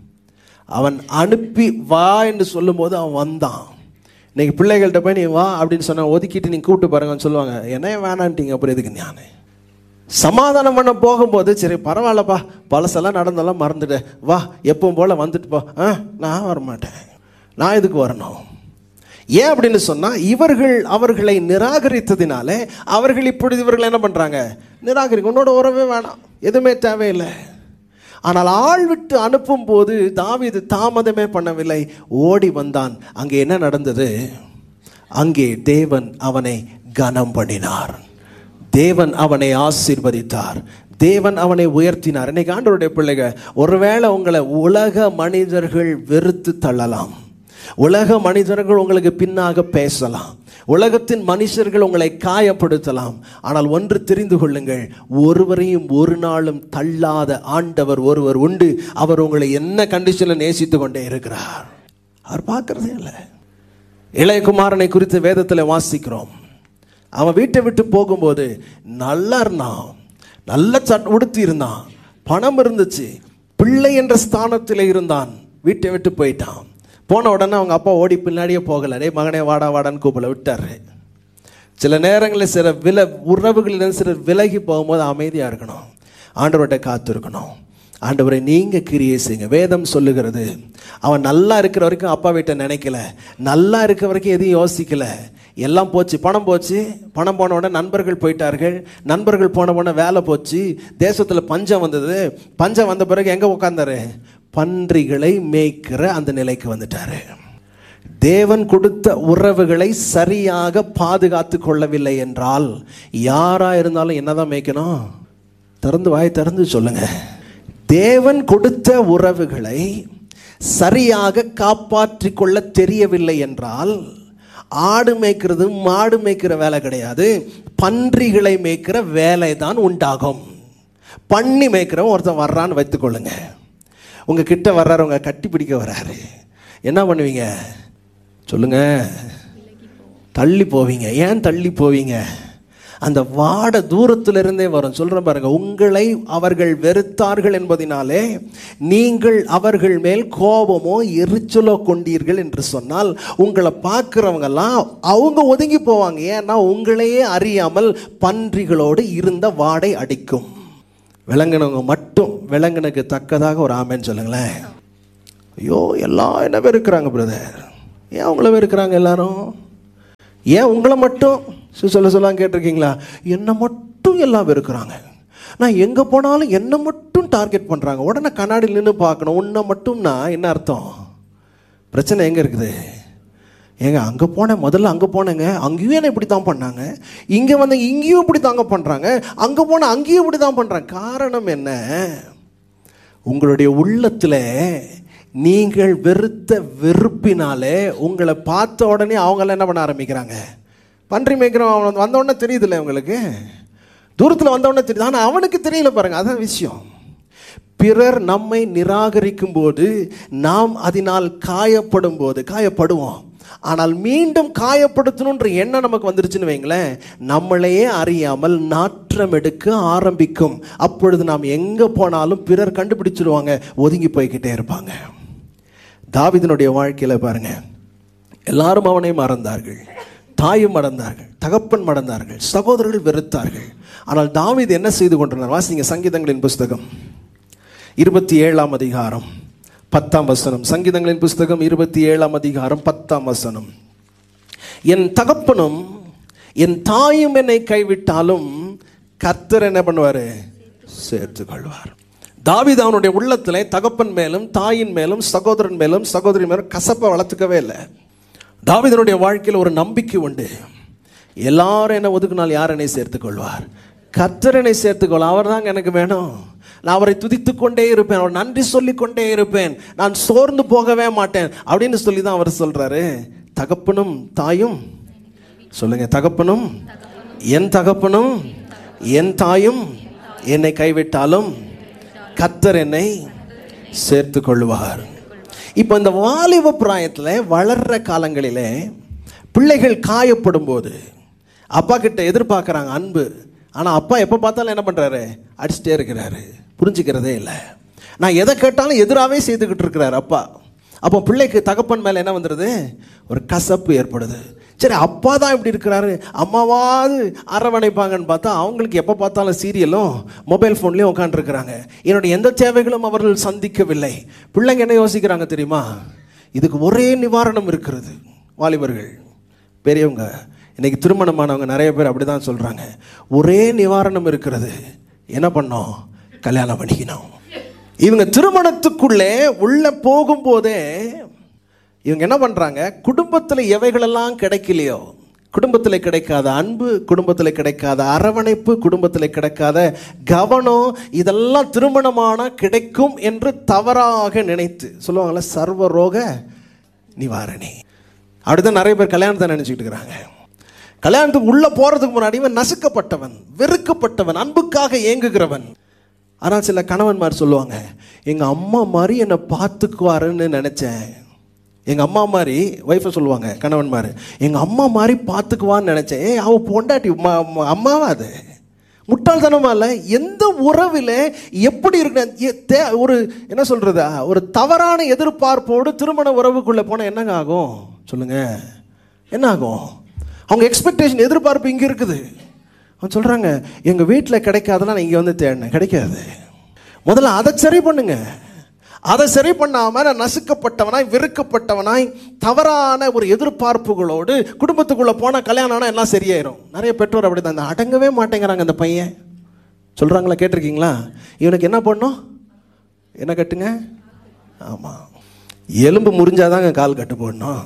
அவன் அனுப்பி வா என்று சொல்லும்போது அவன் வந்தான். இன்னைக்கு பிள்ளைகள்கிட்ட போய் நீ வா அப்படின்னு சொன்ன, ஒதுக்கிட்டு நீ கூப்பிட்டு பாருங்கன்னு சொல்லுவாங்க, என்ன வேணான்ட்டீங்க, அப்புறம் எதுக்கு நான் சமாதானம் பண்ண போகும்போது, சரி பரவாயில்லப்பா, பழசெல்லாம் நடந்தெல்லாம் மறந்துட்டேன், வா எப்பவும் போல வந்துட்டு போ. ஆ நான் வரமாட்டேன், நான் எதுக்கு வரணும்? ஏன் அப்படின்னு சொன்னா, இவர்கள் அவர்களை நிராகரித்ததினாலே அவர்கள் இப்பொழுது இவர்கள் என்ன பண்றாங்க? நிராகரிக்க, உன்னோட உறவே வேணாம், எதுவுமே தேவையில்லை. ஆனால் ஆள் விட்டு அனுப்பும் போது தாவீது தாமதமே பண்ணவில்லை, ஓடி வந்தான். அங்கே என்ன நடந்தது? அங்கே தேவன் அவனை கனம் பண்ணினார், தேவன் அவனை ஆசீர்வதித்தார், தேவன் அவனை உயர்த்தினார். இன்னைக்கு ஆண்டவருடைய பிள்ளைகள், ஒருவேளை உங்களை உலக மனிதர்கள் வெறுத்து தள்ளலாம், உலக மனிதர்கள் உங்களுக்கு பின்னாக பேசலாம், உலகத்தின் மனுஷர்கள் உங்களை காயப்படுத்தலாம். ஆனால் ஒன்று தெரிந்து கொள்ளுங்கள், ஒருவரையும் ஒரு நாளும் தள்ளாத ஆண்டவர் ஒருவர் உண்டு. அவர் உங்களை என்ன கண்டிஷனில் நேசித்து கொண்டே இருக்கிறார், அவர் பார்க்கறதே இல்லை. இளையகுமாரனை குறித்து வேதத்தில் வாசிக்கிறோம். அவன் வீட்டை விட்டு போகும்போது நல்லா இருந்தான், நல்ல சட் உடுத்தி இருந்தான், பணம் இருந்துச்சு, பிள்ளை என்ற ஸ்தானத்தில் இருந்தான். வீட்டை விட்டு போயிட்டான். போன உடனே அவங்க அப்பா ஓடி பின்னாடியே போகலை, டே மகனே வாடா வாடான்னு கூப்பிட விட்டாரு. சில நேரங்களில் சில வில உறவுகளிடம் சிலர் விலகி போகும்போது அமைதியாக இருக்கணும், ஆண்டவர்கிட்ட காத்து இருக்கணும். ஆண்டவரை நீங்க கிரியை செய்யுங்க. வேதம் சொல்லுகிறது, அவன் நல்லா இருக்கிற வரைக்கும் அப்பா வீட்டை நினைக்கல, நல்லா இருக்கிற வரைக்கும் எதையும் யோசிக்கல. எல்லாம் போச்சு, பணம் போச்சு, பணம் போன உடனே நண்பர்கள் போயிட்டார்கள், நண்பர்கள் போன உடனே வேலை போச்சு, தேசத்தில் பஞ்சம் வந்தது. பஞ்சம் வந்த பிறகு எங்கே உட்கார்ந்தாரு? பன்றிகளை மேய்க்கிற அந்த நிலைக்கு வந்துட்டாரு. தேவன் கொடுத்த உறவுகளை சரியாக பாதுகாத்து கொள்ளவில்லை என்றால் யாரா இருந்தாலும் என்னதான் மேய்க்கணும்? திறந்து வாய் திறந்து சொல்லுங்க. தேவன் கொடுத்த உறவுகளை சரியாக காப்பாற்றி கொள்ள தெரியவில்லை என்றால் ஆடு மேய்க்கிறது மாடு மேய்க்கிற வேலை கிடையாது, பன்றிகளை மேய்க்கிற வேலை தான் உண்டாகும். பண்ணி மேய்க்கிறவன் ஒருத்தன் வர்றான்னு வைத்துக்கொள்ளுங்க, உங்க கிட்ட வர்றாரு, உங்க கட்டி பிடிக்க வர்றாரு, என்ன பண்ணுவீங்க சொல்லுங்க? தள்ளி போவீங்க. ஏன் தள்ளி போவீங்க? அந்த வாட தூரத்திலிருந்தே வரும். சொல்றேன் பாருங்க, உங்களை அவர்கள் வெறுத்தார்கள் என்பதினாலே நீங்கள் அவர்கள் மேல் கோபமோ எரிச்சலோ கொண்டீர்கள் என்று சொன்னால் உங்களை பார்க்கிறவங்கெல்லாம் அவங்க ஒதுங்கி போவாங்க. ஏன்னா உங்களையே அறியாமல் பன்றிகளோடு இருந்த வாடை அடிக்கும். விலங்கினவங்க மட்டும் விலங்கினுக்கு தக்கதாக ஒரு ஆமேன்னு சொல்லுங்களேன். ஐயோ எல்லாம் என்ன வெறுக்கிறாங்க பிரதர், ஏன் உங்களை வெறுக்கிறாங்க எல்லாரும்? ஏன் உங்களை மட்டும் சொல்ல சொல்லாம் கேட்டிருக்கீங்களா? என்னை மட்டும் எல்லாம் வெறுக்கிறாங்க, நான் எங்கே போனாலும் என்னை மட்டும் டார்கெட் பண்ணுறாங்க. உடனே கண்ணாடியில் நின்று பார்க்கணும், உன்னை மட்டும்னா என்ன அர்த்தம்? பிரச்சனை எங்கே இருக்குது? ஏங்க அங்கே போனேன், முதல்ல அங்கே போனேங்க, அங்கேயும் என்ன இப்படி தான் பண்ணாங்க, இங்கே வந்து இங்கேயும் இப்படி தாங்க பண்ணுறாங்க, அங்கே போனால் அங்கேயும் இப்படி தான் பண்ணுறாங்க. காரணம் என்ன? உங்களுடைய உள்ளத்தில் நீங்கள் வெறுத்த வெறுப்பினாலே உங்களை பார்த்த உடனே அவங்களாம் என்ன பண்ண ஆரம்பிக்கிறாங்க? பன்றி மேய்க்கிறவன் வந்த உடனே தெரியுதுல்ல உங்களுக்கு, தூரத்தில் வந்த உடனே தெரியுது, ஆனால் அவனுக்கு தெரியல பாருங்க. அதான் விஷயம். பிறர் நம்மை நிராகரிக்கும் போது நாம் அதனால் காயப்படும் போது காயப்படுவோம். ஆனால் மீண்டும் காயப்படுத்தணுன்ற எண்ணம் நமக்கு வந்துருச்சுன்னு வைங்களேன், நம்மளையே அறியாமல் நாற்றம் எடுக்க ஆரம்பிக்கும். அப்பொழுது நாம் எங்கே போனாலும் பிறர் கண்டுபிடிச்சிடுவாங்க, ஒதுங்கி போய்கிட்டே இருப்பாங்க. தாவீதினுடைய வாழ்க்கையில் பாருங்க, எல்லாரும் அவனை மறந்தார்கள், தாயும் மறந்தார்கள், தகப்பன் மறந்தார்கள், சகோதரர்கள் வெறுத்தார்கள். ஆனால் தாவீது என்ன செய்து கொண்டிருந்தார்? வாசிங்க சங்கீதங்களின் புஸ்தகம் இருபத்தி ஏழாம் அதிகாரம் பத்தாம் வசனம். சங்கீதங்களின் புஸ்தகம் இருபத்தி ஏழாம் அதிகாரம் பத்தாம் வசனம். என் தகப்பனும் என் தாயும் என்னை கைவிட்டாலும் கர்த்தர் என்ன பண்ணுவாரு? சேர்த்துக் கொள்வார். தாவீது அவனுடைய உள்ளத்திலே தகப்பன் மேலும் தாயின் மேலும் சகோதரன் மேலும் சகோதரி மேலும் கசப்பை வளர்த்துக்கவே இல்லை. தாவீதனுடைய வாழ்க்கையில் ஒரு நம்பிக்கை உண்டு. எல்லாரும் என்ன ஒதுக்குனால் யார் என்னை சேர்த்துக் கொள்வார்? கர்த்தர் என்னை சேர்த்துக்கொள்ள. அவர் தாங்க எனக்கு வேணும். நான் அவரை துதித்து கொண்டே இருப்பேன், அவர் நன்றி சொல்லிக் கொண்டே இருப்பேன், நான் சோர்ந்து போகவே மாட்டேன் அப்படின்னு சொல்லி தான் அவர் சொல்றாரு. தகப்பனும் தாயும் சொல்லுங்க, தகப்பனும் என் தகப்பனும் என் தாயும் என்னை கைவிட்டாலும் கர்த்தர் என்னை சேர்த்து கொள்வார். இப்போ இந்த வாலிப பிராயத்தில் வளர்ற காலங்களிலே பிள்ளைகள் காயப்படும் போது அப்பா கிட்ட எதிர்பார்க்குறாங்க அன்பு. ஆனால் அப்பா எப்போ பார்த்தாலும் என்ன பண்ணுறாரு? அடிச்சுட்டே இருக்கிறாரு, புரிஞ்சுக்கிறதே இல்லை. நான் எதை கேட்டாலும் எதிராகவே செய்துக்கிட்டு இருக்கிறார் அப்பா. அப்போ பிள்ளைக்கு தகப்பன் மேலே என்ன வந்துடுது? ஒரு கசப்பு ஏற்படுது. சரி, அப்பா தான் இப்படி இருக்கிறாரு, அம்மாவாவது அரவணைப்பாங்கன்னு பார்த்தா அவங்களுக்கு எப்போ பார்த்தாலும் சீரியலும் மொபைல் ஃபோன்லேயும் உட்காந்துருக்குறாங்க. என்னுடைய எந்த தேவைகளும் அவர்கள் சந்திக்கவில்லை. பிள்ளைங்க என்ன யோசிக்கிறாங்க தெரியுமா? இதுக்கு ஒரே நிவாரணம் இருக்கிறது. வாலிபர்கள், பெரியவங்க, இன்னைக்கு திருமணமானவங்க நிறைய பேர் அப்படி தான் சொல்கிறாங்க. ஒரே நிவாரணம் இருக்கிறது. என்ன பண்ணோம்? கல்யாணம் பண்ணிக்கணும். இவங்க திருமணத்துக்குள்ளே உள்ள போகும்போதே இவங்க என்ன பண்ணுறாங்க? குடும்பத்தில் எவைகளெல்லாம் கிடைக்கலையோ, குடும்பத்தில் கிடைக்காத அன்பு, குடும்பத்தில் கிடைக்காத அரவணைப்பு, குடும்பத்தில் கிடைக்காத கவனம், இதெல்லாம் திருமணமான கிடைக்கும் என்று தவறாக நினைத்து சொல்லுவாங்கள்ல, சர்வரோக நிவாரணி. அப்படிதான் நிறைய பேர் கல்யாணத்தை நினச்சிக்கிட்டு இருக்கிறாங்க. கல்யாணத்துக்கு உள்ளே போகிறதுக்கு முன்னாடி இவன் நசுக்கப்பட்டவன், வெறுக்கப்பட்டவன், அன்புக்காக ஏங்குகிறவன். ஆனால் சில கணவன்மார் சொல்லுவாங்க, எங்கள் அம்மா மாதிரி என்னை பார்த்துக்குவாருன்னு நினச்சேன். எங்கள் அம்மா மாதிரி, ஒய்ஃபை சொல்லுவாங்க கணவன்மார், எங்கள் அம்மா மாதிரி பார்த்துக்குவான்னு நினச்சேன். ஏ, அவள் பொண்டாட்டி அம்மாவா? அது முட்டாள்தனமா இல்லை? எந்த உறவில் எப்படி இருக்கு ஒரு என்ன சொல்கிறது, ஒரு தவறான எதிர்பார்ப்போடு திருமண உறவுக்குள்ளே போனால் என்னங்க ஆகும் சொல்லுங்க? என்ன ஆகும்? அவங்க எக்ஸ்பெக்டேஷன், எதிர்பார்ப்பு இங்கே இருக்குது. அவன் சொல்கிறாங்க, எங்கள் வீட்டில் கிடைக்காதெல்லாம் நான் இங்கே வந்து தேடினேன், கிடைக்காது. முதல்ல அதை சரி பண்ணுங்க. அதை சரி பண்ணாமல் நான் நசுக்கப்பட்டவனாய், வெறுக்கப்பட்டவனாய், தவறான ஒரு எதிர்பார்ப்புகளோடு குடும்பத்துக்குள்ளே போனால் கல்யாணம் ஆனால் எல்லாம் சரியாயிரும். நிறைய பெற்றோர் அப்படி தான் அடங்கவே மாட்டேங்கிறாங்க. அந்த பையன் சொல்கிறாங்களா, கேட்டிருக்கீங்களா? இவனுக்கு என்ன பண்ணும்? என்ன கட்டுங்க? ஆமாம், எலும்பு முறிஞ்சாதாங்க கால் கட்டு போடணும்.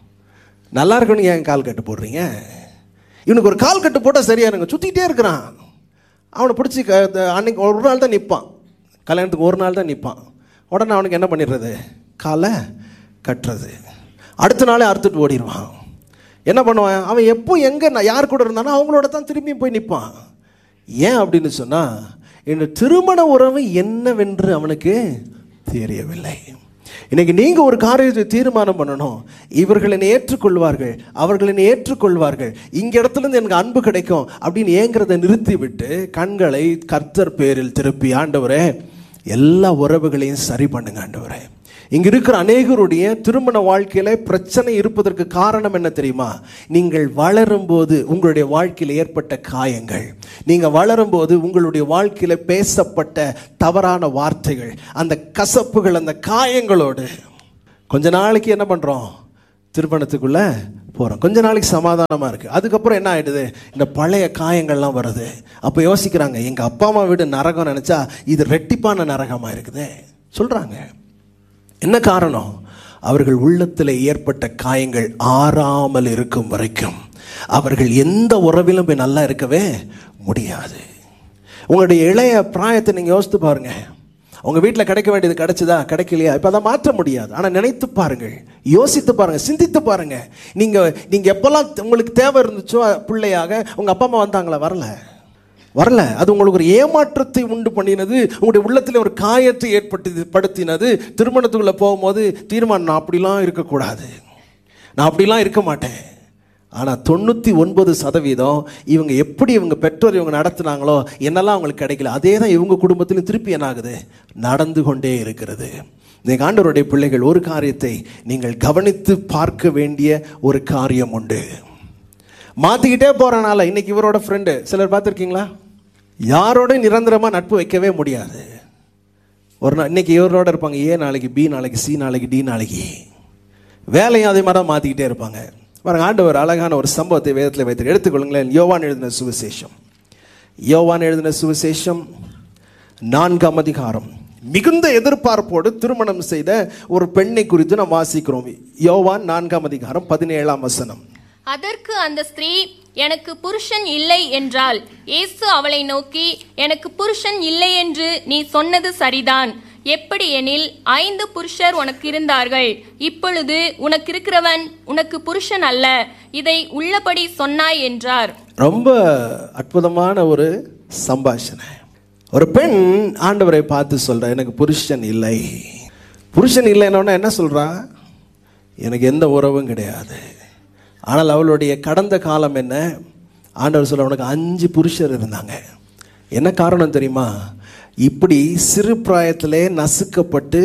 நல்லா இருக்கணும், ஏன் கால் கட்டு போடுறீங்க? இவனுக்கு ஒரு கால் கட்டு போட்டால் சரியானுங்க. சுற்றிக்கிட்டே இருக்கிறான். அவனை பிடிச்சி அன்னைக்கு ஒரு நாள் தான் நிற்பான், கல்யாணத்துக்கு ஒரு நாள் தான் நிற்பான். உடனே அவனுக்கு என்ன பண்ணிடுறது? காலை கட்டுறது. அடுத்த நாளே அறுத்துட்டு ஓடிடுவான். என்ன பண்ணுவான்? அவன் எப்போ எங்கே நான் யார் கூட இருந்தானோ அவங்களோட தான் திரும்பியும் போய் நிற்பான். ஏன் அப்படின்னு சொன்னால், இந்த திருமண உறவு என்னவென்று அவனுக்கு தெரியவில்லை. இன்னைக்கு நீங்கள் ஒரு காரியத்தை தீர்மானம் பண்ணணும். இவர்கள் என்னை ஏற்றுக்கொள்வார்கள், அவர்கள் என்னை ஏற்றுக்கொள்வார்கள், இங்க இடத்துலேருந்து எனக்கு அன்பு கிடைக்கும் அப்படின்னு ஏங்கிறத நிறுத்தி விட்டு கண்களை கர்த்தர் பேரில் திருப்பி, ஆண்டவரே எல்லா உறவுகளையும் சரி பண்ணுங்க ஆண்டவரே. இங்க இருக்கிற அநேகருடைய திருமண வாழ்க்கையில பிரச்சனை இருப்பதற்கு காரணம் என்ன தெரியுமா? நீங்கள் வளரும் போது உங்களுடைய வாழ்க்கையில் ஏற்பட்ட காயங்கள், நீங்க வளரும் போது உங்களுடைய வாழ்க்கையில பேசப்பட்ட தவறான வார்த்தைகள், அந்த கசப்புகள், அந்த காயங்களோடு கொஞ்ச நாளைக்கு என்ன பண்றோம்? திருமணத்துக்குள்ள போறோம். கொஞ்ச நாளைக்கு சமாதானமா இருக்கு. அதுக்கப்புறம் என்ன ஆயிடுது? இந்த பழைய காயங்கள்லாம் வருது. அப்ப யோசிக்கிறாங்க, எங்க அப்பா அம்மா வீடு நரகம் நினைச்சா இது ரெட்டிப்பான நரகமா இருக்குது சொல்றாங்க. என்ன காரணம்? அவர்கள் உள்ளத்தில் ஏற்பட்ட காயங்கள் ஆறாமல் இருக்கும் வரைக்கும் அவர்கள் எந்த உறவிலும் போய் நல்லா இருக்கவே முடியாது. உங்களுடைய இளைய பிராயத்தை நீங்கள் யோசித்து பாருங்க. உங்கள் வீட்டில் கிடைக்க வேண்டியது கிடைச்சதா, கிடைக்கலையா? இப்போ அதை மாற்ற முடியாது. ஆனால் நினைத்து பாருங்கள், யோசித்து பாருங்கள், சிந்தித்து பாருங்கள். நீங்கள் நீங்கள் எப்போல்லாம் உங்களுக்கு தேவை இருந்துச்சோ பிள்ளையாக உங்கள் அப்பா அம்மா வந்தாங்களா? வரல வரல அது உங்களுக்கு ஒரு ஏமாற்றத்தை உண்டு பண்ணினது, உங்களுடைய உள்ளத்தில் ஒரு காயத்தை ஏற்படுத்தி படுத்தினது. திருமணத்துக்குள்ளே போகும்போது தீர்மானம், நான் அப்படிலாம் இருக்கக்கூடாது, நான் அப்படிலாம் இருக்க மாட்டேன். ஆனால் தொண்ணூற்றி ஒன்பது சதவீதம் இவங்க எப்படி இவங்க பெற்றோர் இவங்க நடத்துனாங்களோ என்னெல்லாம் அவங்களுக்கு கிடைக்கல, அதே தான் இவங்க குடும்பத்திலும் திருப்பி என்ன ஆகுது? நடந்து கொண்டே இருக்கிறது. இந்த ஆண்டவருடைய பிள்ளைகள், ஒரு காரியத்தை நீங்கள் கவனித்து பார்க்க வேண்டிய ஒரு காரியம் உண்டு. மாற்றிக்கிட்டே போகிறனால இன்னைக்கு இவரோட ஃப்ரெண்டு சிலர் பார்த்துருக்கீங்களா, யாரோட நிரந்தரமாக நட்பு வைக்கவே முடியாது. ஒரு நாள் இன்னைக்கு இவரோட இருப்பாங்க, ஏ நாளைக்கு பி, நாளைக்கு சி, நாளைக்கு டி, நாளைக்கு வேலையும் அதே மாதிரி தான் மாற்றிக்கிட்டே இருப்பாங்க. பாருங்க, ஆண்டவர் அழகான ஒரு சம்பவத்தை வேதத்தில் வைத்து எடுத்துக்கொள்ளுங்களேன். யோவான் எழுதின சுவிசேஷம், யோவான் எழுதின சுவிசேஷம் நான்காம் அதிகாரம். மிகுந்த எதிர்பார்ப்போடு திருமணம் செய்த ஒரு பெண்ணை குறித்து நாம் வாசிக்கிறோம். யோவான் நான்காம் அதிகாரம் பதினேழாம் வசனம். அதற்கு அந்த ஸ்திரீ, எனக்கு புருஷன் இல்லை என்றாள். இயேசு அவளை நோக்கி, எனக்கு புருஷன் இல்லை என்று நீ சொன்னது சரிதான். எப்படி எனில், ஐந்து புருஷர் உனக்கு இருந்தார்கள், இப்பொழுது உனக்கு இருக்கிறவன் உனக்கு புருஷன் அல்ல, இதை உள்ளபடி சொன்னாய் என்றார். ரொம்ப அற்புதமான ஒரு சம்பாஷணை. ஒரு பெண் ஆண்டவரை பார்த்து சொல்றா, எனக்கு புருஷன் இல்லை. புருஷன் இல்லைன்னா என்ன சொல்றா, எனக்கு எந்த உறவும் கிடையாது. ஆனால் அவளுடைய கடந்த காலம் என்ன, ஆண்டவர் சொல்ல, உனக்கு அஞ்சு புருஷர் இருந்தாங்க. என்ன காரணம் தெரியுமா, இப்படி சிறு பிராயத்திலே நசுக்கப்பட்டு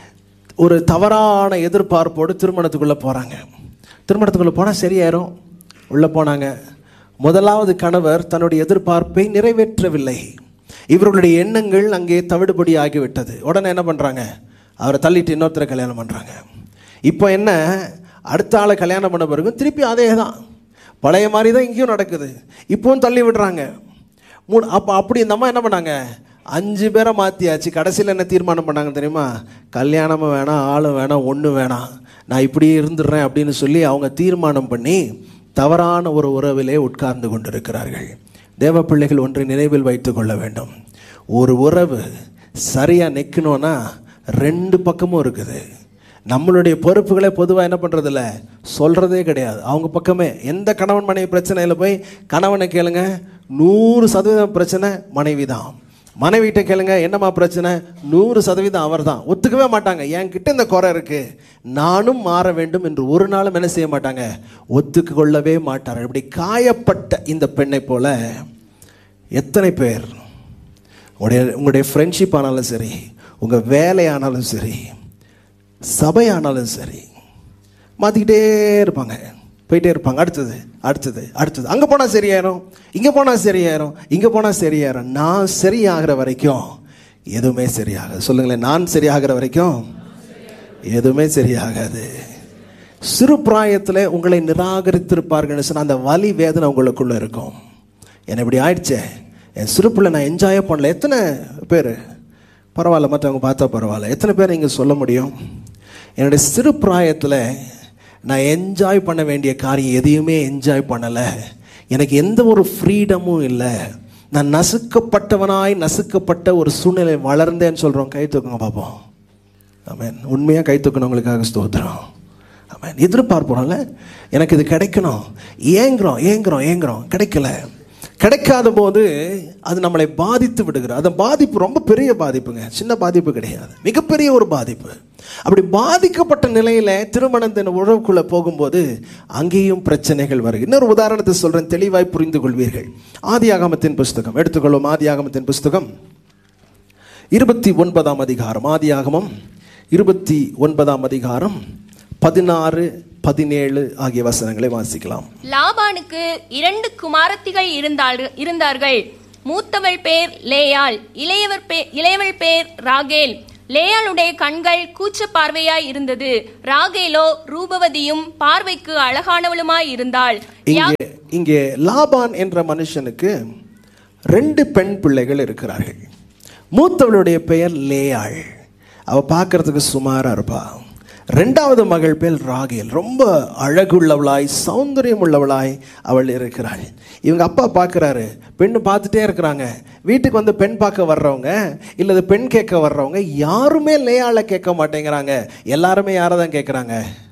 ஒரு தவறான எதிர்பார்ப்போடு திருமணத்துக்குள்ளே போகிறாங்க. திருமணத்துக்குள்ளே போனால் சரியாயிரும், உள்ளே போனாங்க. முதலாவது கணவர் தன்னுடைய எதிர்பார்ப்பை நிறைவேற்றவில்லை. இவர்களுடைய எண்ணங்கள் அங்கே தவிடுபடி ஆகிவிட்டது. உடனே என்ன பண்ணுறாங்க, அவரை தள்ளிட்டு இன்னொருத்தரை கல்யாணம் பண்ணுறாங்க. இப்போ என்ன, அடுத்த ஆளை கல்யாணம் பண்ண பிறகு திருப்பி அதே தான், பழைய மாதிரி தான் இங்கேயும் நடக்குது. இப்போவும் தள்ளி விடுறாங்க. மூணு அப்போ அப்படி இந்த அம்மா என்ன பண்ணாங்க, அஞ்சு பேரை மாற்றியாச்சு. கடைசியில் என்ன தீர்மானம் பண்ணாங்க தெரியுமா, கல்யாணமும் வேணாம், ஆளும் வேணாம், ஒன்றும் வேணாம், நான் இப்படியே இருந்துடுறேன் அப்படின்னு சொல்லி அவங்க தீர்மானம் பண்ணி தவறான ஒரு உறவிலே உட்கார்ந்து கொண்டிருக்கிறார்கள். தேவ பிள்ளைகள் ஒன்றை நினைவில் வைத்து கொள்ள வேண்டும். ஒரு உறவு சரியாக நிற்கணும்னா ரெண்டு பக்கமும் இருக்குது. நம்மளுடைய பொறுப்புகளை பொதுவாக என்ன பண்ணுறதில்ல, சொல்கிறதே கிடையாது. அவங்க பக்கமே எந்த கணவன் மனைவி பிரச்சனையில் போய் கணவனை கேளுங்க, நூறு சதவீதம் பிரச்சனை மனைவி தான். மனைவிட்ட கேளுங்க, என்னம்மா பிரச்சனை, நூறு சதவீதம் அவர் தான். ஒத்துக்கவே மாட்டாங்க. என்கிட்ட இந்த குறை இருக்குது, நானும் மாற வேண்டும் என்று ஒரு நாளும் என்ன செய்ய மாட்டாங்க, ஒத்துக்கு கொள்ளவே மாட்டார்கள். இப்படி காயப்பட்ட இந்த பெண்ணை போல எத்தனை பேர், உங்களுடைய உங்களுடைய ஃப்ரெண்ட்ஷிப் ஆனாலும் சரி, உங்கள் வேலையானாலும் சரி, சபையானாலும் சரி, மாற்றிக்கிட்டே இருப்பாங்க, போயிட்டே இருப்பாங்க. அடுத்தது அடுத்தது அடுத்தது, அங்கே போனால் சரியாயிரும், இங்கே போனால் சரியாயிரும், இங்கே போனால் சரியாயிரும். நான் சரியாகிற வரைக்கும் எதுவுமே சரியாகாது. சொல்லுங்களேன், நான் சரியாகிற வரைக்கும் எதுவுமே சரியாகாது. சிறு பிராயத்தில் உங்களை நிராகரித்திருப்பார்கள் சொன்னால் அந்த வலி வேதனை உங்களுக்குள்ளே இருக்கும். என்னை இப்படி ஆயிடுச்சே, என் சிறு பிள்ளை நான் என்ஜாயே பண்ணல. எத்தனை பேர், பரவாயில்ல மற்றவங்க பார்த்தா பரவாயில்ல, எத்தனை பேர் இங்கே சொல்ல முடியும், என்னுடைய சிறு பிராயத்தில் நான் என்ஜாய் பண்ண வேண்டிய காரியம் எதையுமே என்ஜாய் பண்ணலை, எனக்கு எந்த ஒரு ஃப்ரீடமும் இல்லை, நான் நசுக்கப்பட்டவனாய் நசுக்கப்பட்ட ஒரு சூழ்நிலை வளர்ந்தேன்னு சொல்கிறோம். கை தூக்குங்க பார்ப்போம். ஆமென். உண்மையாக கை தூக்கணவங்களுக்காக ஸ்தோத்திரம். ஆமென். எதிர்பார்ப்போம்ல, எனக்கு இது கிடைக்கணும், ஏங்குறோம் ஏங்குறோம் ஏங்குறோம், கிடைக்கல. கிடைக்காத போது அது நம்மளை பாதித்து விடுகிறது. அந்த பாதிப்பு ரொம்ப பெரிய பாதிப்புங்க, சின்ன பாதிப்பு கிடையாது, மிகப்பெரிய ஒரு பாதிப்பு. அப்படி பாதிக்கப்பட்ட நிலையில் திருமணத்தின் உறவுக்குள்ளே போகும்போது அங்கேயும் பிரச்சனைகள் வருது. இன்னொரு உதாரணத்தை சொல்கிறேன், தெளிவாய் புரிந்து கொள்வீர்கள். ஆதியாகமத்தின் புஸ்தகம் எடுத்துக்கொள்ளும். ஆதியாகமத்தின் புஸ்தகம் இருபத்தி ஒன்பதாம் அதிகாரம். ஆதியாகமம் இருபத்தி ஒன்பதாம் அதிகாரம் பதினாறு பதினேழு ஆகிய வசனங்களை வாசிக்கலாம். லாபானுக்கு இரண்டு குமாரத்திகள் இருந்தார்கள். மூத்தவள் பேர் லேயாள், இளையவர் பேர் இளையவள் பேர் ராகேல். லேயாளுடைய கண்கள் கூச்ச பார்வையாய் இருந்தது, ராகேலோ ரூபவதியும் பார்வைக்கு அழகானவளுமாய் இருந்தாள். இங்கே லாபான் என்ற மனுஷனுக்கு ரெண்டு பெண் பிள்ளைகள் இருக்கிறார்கள். மூத்தவளுடைய பெயர் லேயாள், அவ பார்க்கறதுக்கு சுமாரா இருப்பா. ரெண்டாவது மகள் பேர் ராகேல், ரொம்ப அழகுள்ளவளாய் சௌந்தரியம் உள்ளவளாய் அவள் இருக்கிறாள். இவங்க அப்பா பார்க்குறாரு, பெண்ணு பார்த்துட்டே இருக்கிறாங்க. வீட்டுக்கு வந்து பெண் பார்க்க வர்றவங்க இல்லது பெண் கேட்க வர்றவங்க யாருமே லேயாளை கேட்க மாட்டேங்கிறாங்க. எல்லாருமே யாரை தான் கேட்குறாங்க,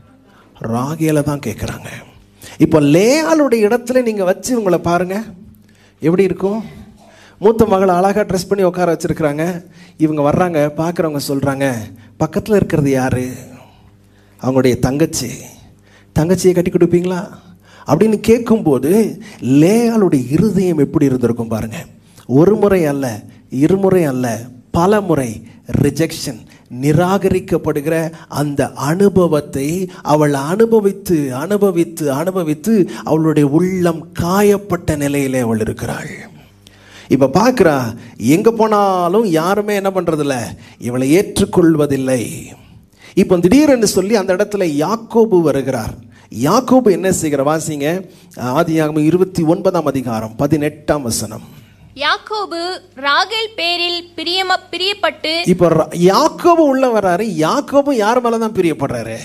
ராகேலை தான் கேட்குறாங்க. இப்போ லேயாளுடைய இடத்துல நீங்கள் வச்சு உங்களை பாருங்க, எப்படி இருக்கும். மூத்த மகளை அழகாக ட்ரெஸ் பண்ணி உட்கார வச்சுருக்குறாங்க. இவங்க வர்றாங்க, பார்க்குறவங்க சொல்கிறாங்க, பக்கத்தில் இருக்கிறது யார், அவங்களுடைய தங்கச்சி. தங்கச்சியை கட்டி கொடுப்பீங்களா அப்படின்னு கேட்கும்போது லேயாளுடைய இருதயம் எப்படி இருந்திருக்கும் பாருங்க. ஒரு முறை அல்ல, இருமுறை அல்ல, பல முறை ரிஜெக்ஷன், நிராகரிக்கப்படுகிற அந்த அனுபவத்தை அவள் அனுபவித்து அனுபவித்து அனுபவித்து அவளுடைய உள்ளம் காயப்பட்ட நிலையிலே அவள் இருக்கிறாள். இப்ப பார்க்கிறா, எங்க போனாலும் யாருமே என்ன பண்றதில்ல, இவளை ஏற்றுக்கொள்வதில்லை. இப்போ திடீரென்று சொல்லி அந்த இடத்துல யாக்கோபு வருகிறார். யாக்கோபு என்ன செய்கிற வாசிங்க, ஆதியாகமம் இருபத்தி ஒன்பதாம் அதிகாரம் பதினெட்டாம் வசனம். யாக்கோபு ராகேல் பேரில் பிரியம பிரியப்பட்டு. இப்போ யாக்கோபு உள்ள வர்றாரு. யாக்கோபு யார் மேலதான் பிரியப்படுறாரு?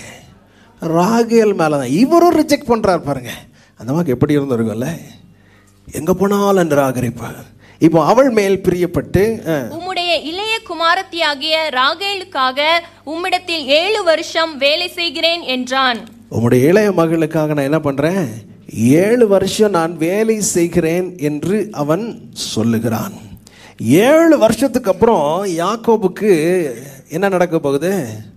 ராகேல் மேலதான். இவரும் ரிஜெக்ட் பண்றாரு. பாருங்க அந்த மாதிரி எப்படி இருந்திருக்கும்ல, எங்க போனாலும் நிராகரிப்பு. இப்போ அவள் மேல் பிரியப்பட்டு, உம்முடைய இளைய குமாரத்தியாகிய ராகேலுக்காக உம்மிடத்தில் ஏழு வருஷம் வேலை செய்கிறேன் என்றான். உம்முடைய இளைய மகளுக்காக நான் என்ன பண்றேன், ஏழு வருஷம் நான் வேலை செய்கிறேன் என்று அவன் சொல்லுகிறான். ஏழு வருஷத்துக்கு அப்புறம் யாக்கோபுக்கு என்ன நடக்க போகுது?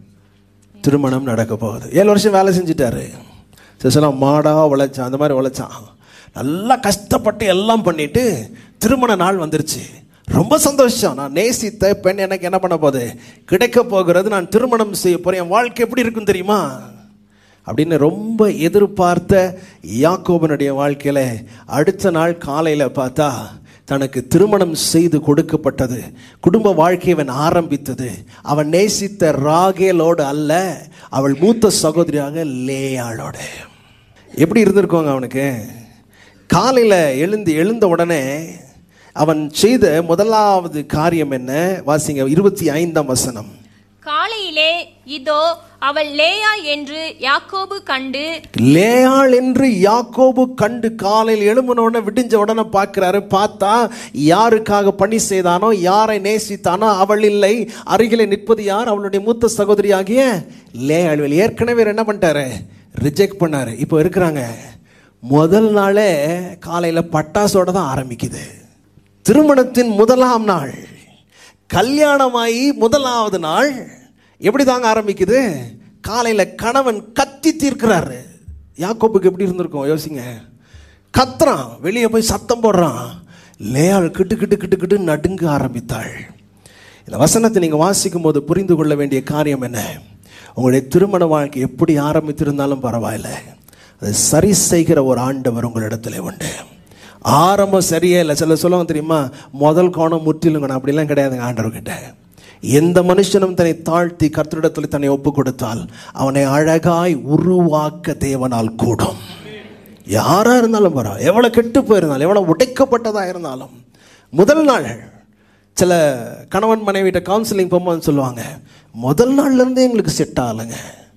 திருமணம் நடக்க போகுது. ஏழு வருஷம் வேலை செஞ்சுட்டாரு. சில மாடா உழைச்சான், அந்த மாதிரி உழைச்சான், நல்லா கஷ்டப்பட்டு எல்லாம் பண்ணிட்டு திருமண நாள் வந்துருச்சு. ரொம்ப சந்தோஷம். நான் நேசித்த பெண் எனக்கு என்ன பண்ண போகுது, கிடைக்க போகிறது. நான் திருமணம் செய்ய போறேன். என் வாழ்க்கை எப்படி இருக்கும் தெரியுமா அப்படின்னு ரொம்ப எதிர்பார்த்த யாக்கோபனுடைய வாழ்க்கையில அடுத்த நாள் காலையில பார்த்தா தனக்கு திருமணம் செய்து கொடுக்கப்பட்டது. குடும்ப வாழ்க்கை அவன் ஆரம்பித்தது. அவன் நேசித்த ராகேலோடு அல்ல, அவள் மூத்த சகோதரியாக லேயாளோட. எப்படி இருந்திருக்கோங்க அவனுக்கு? காலையில் எழுந்து எழுந்த உடனே அவன் செய்த முதலாவது காரியம் என்ன? வாசிங்க இருபத்தி ஐந்தாம் வசனம். காலையிலே இதோ அவள் லேயாள் என்று யாக்கோபு கண்டு. லேயாள் என்று யாக்கோபு கண்டு காலையில் எழும்பின உடனே விடிஞ்ச உடனே பார்க்கிறாரு. பார்த்தா யாருக்காக பணி செய்தானோ, யாரை நேசித்தானோ அவள் இல்லை. அருகிலே நிற்பது யார்? அவளுடைய மூத்த சகோதரியாகிய லேயாள். ஏற்கனவே என்ன பண்ணிட்டாரு, ரிஜெக்ட் பண்ணாரு. இப்போ இருக்கிறாங்க. முதல் நாளே காலையில் பட்டாசோட தான் ஆரம்பிக்குது. திருமணத்தின் முதலாம் நாள், கல்யாணமாகி முதலாவது நாள் எப்படி தாங்க ஆரம்பிக்குது? காலையில் கணவன் கத்தி தீர்க்கிறாரு. யாக்கோபுக்கு எப்படி இருந்திருக்கும் யோசிங்க. கத்துறான், வெளியே போய் சத்தம் போடுறான். லேயாள் கிட்டு கிட்டு கிட்டு கிட்டு நடுங்க ஆரம்பித்தாள். இந்த வசனத்தை நீங்கள் வாசிக்கும் போது புரிந்து கொள்ள வேண்டிய காரியம் என்ன? உங்களுடைய திருமண வாழ்க்கை எப்படி ஆரம்பித்திருந்தாலும் பரவாயில்ல, அதை சரி செய்கிற ஒரு ஆண்டவர் உங்களிடத்துல உண்டு. ஆரம்பம் சரியே இல்லை. சில சொல்லுவாங்க தெரியுமா, முதல் கோணம் முற்றிலுங்கணும். அப்படிலாம் கிடையாதுங்க ஆண்டவர்கிட்ட. எந்த மனுஷனும் தன்னை தாழ்த்தி கர்த்தரிடத்தில் தன்னை ஒப்பு கொடுத்தால் அவனை அழகாய் உருவாக்க தேவனால் கூடும். யாரா இருந்தாலும் பரவாயில்ல, எவ்வளவு கெட்டு போயிருந்தாலும், எவ்வளவு உடைக்கப்பட்டதா இருந்தாலும், முதல் நாள் சில கணவன் மனைவிட்ட கவுன்சிலிங் போகும்போது சொல்லுவாங்க, முதல் நாள்ல இருந்தே எங்களுக்கு செட் ஆகலைங்க,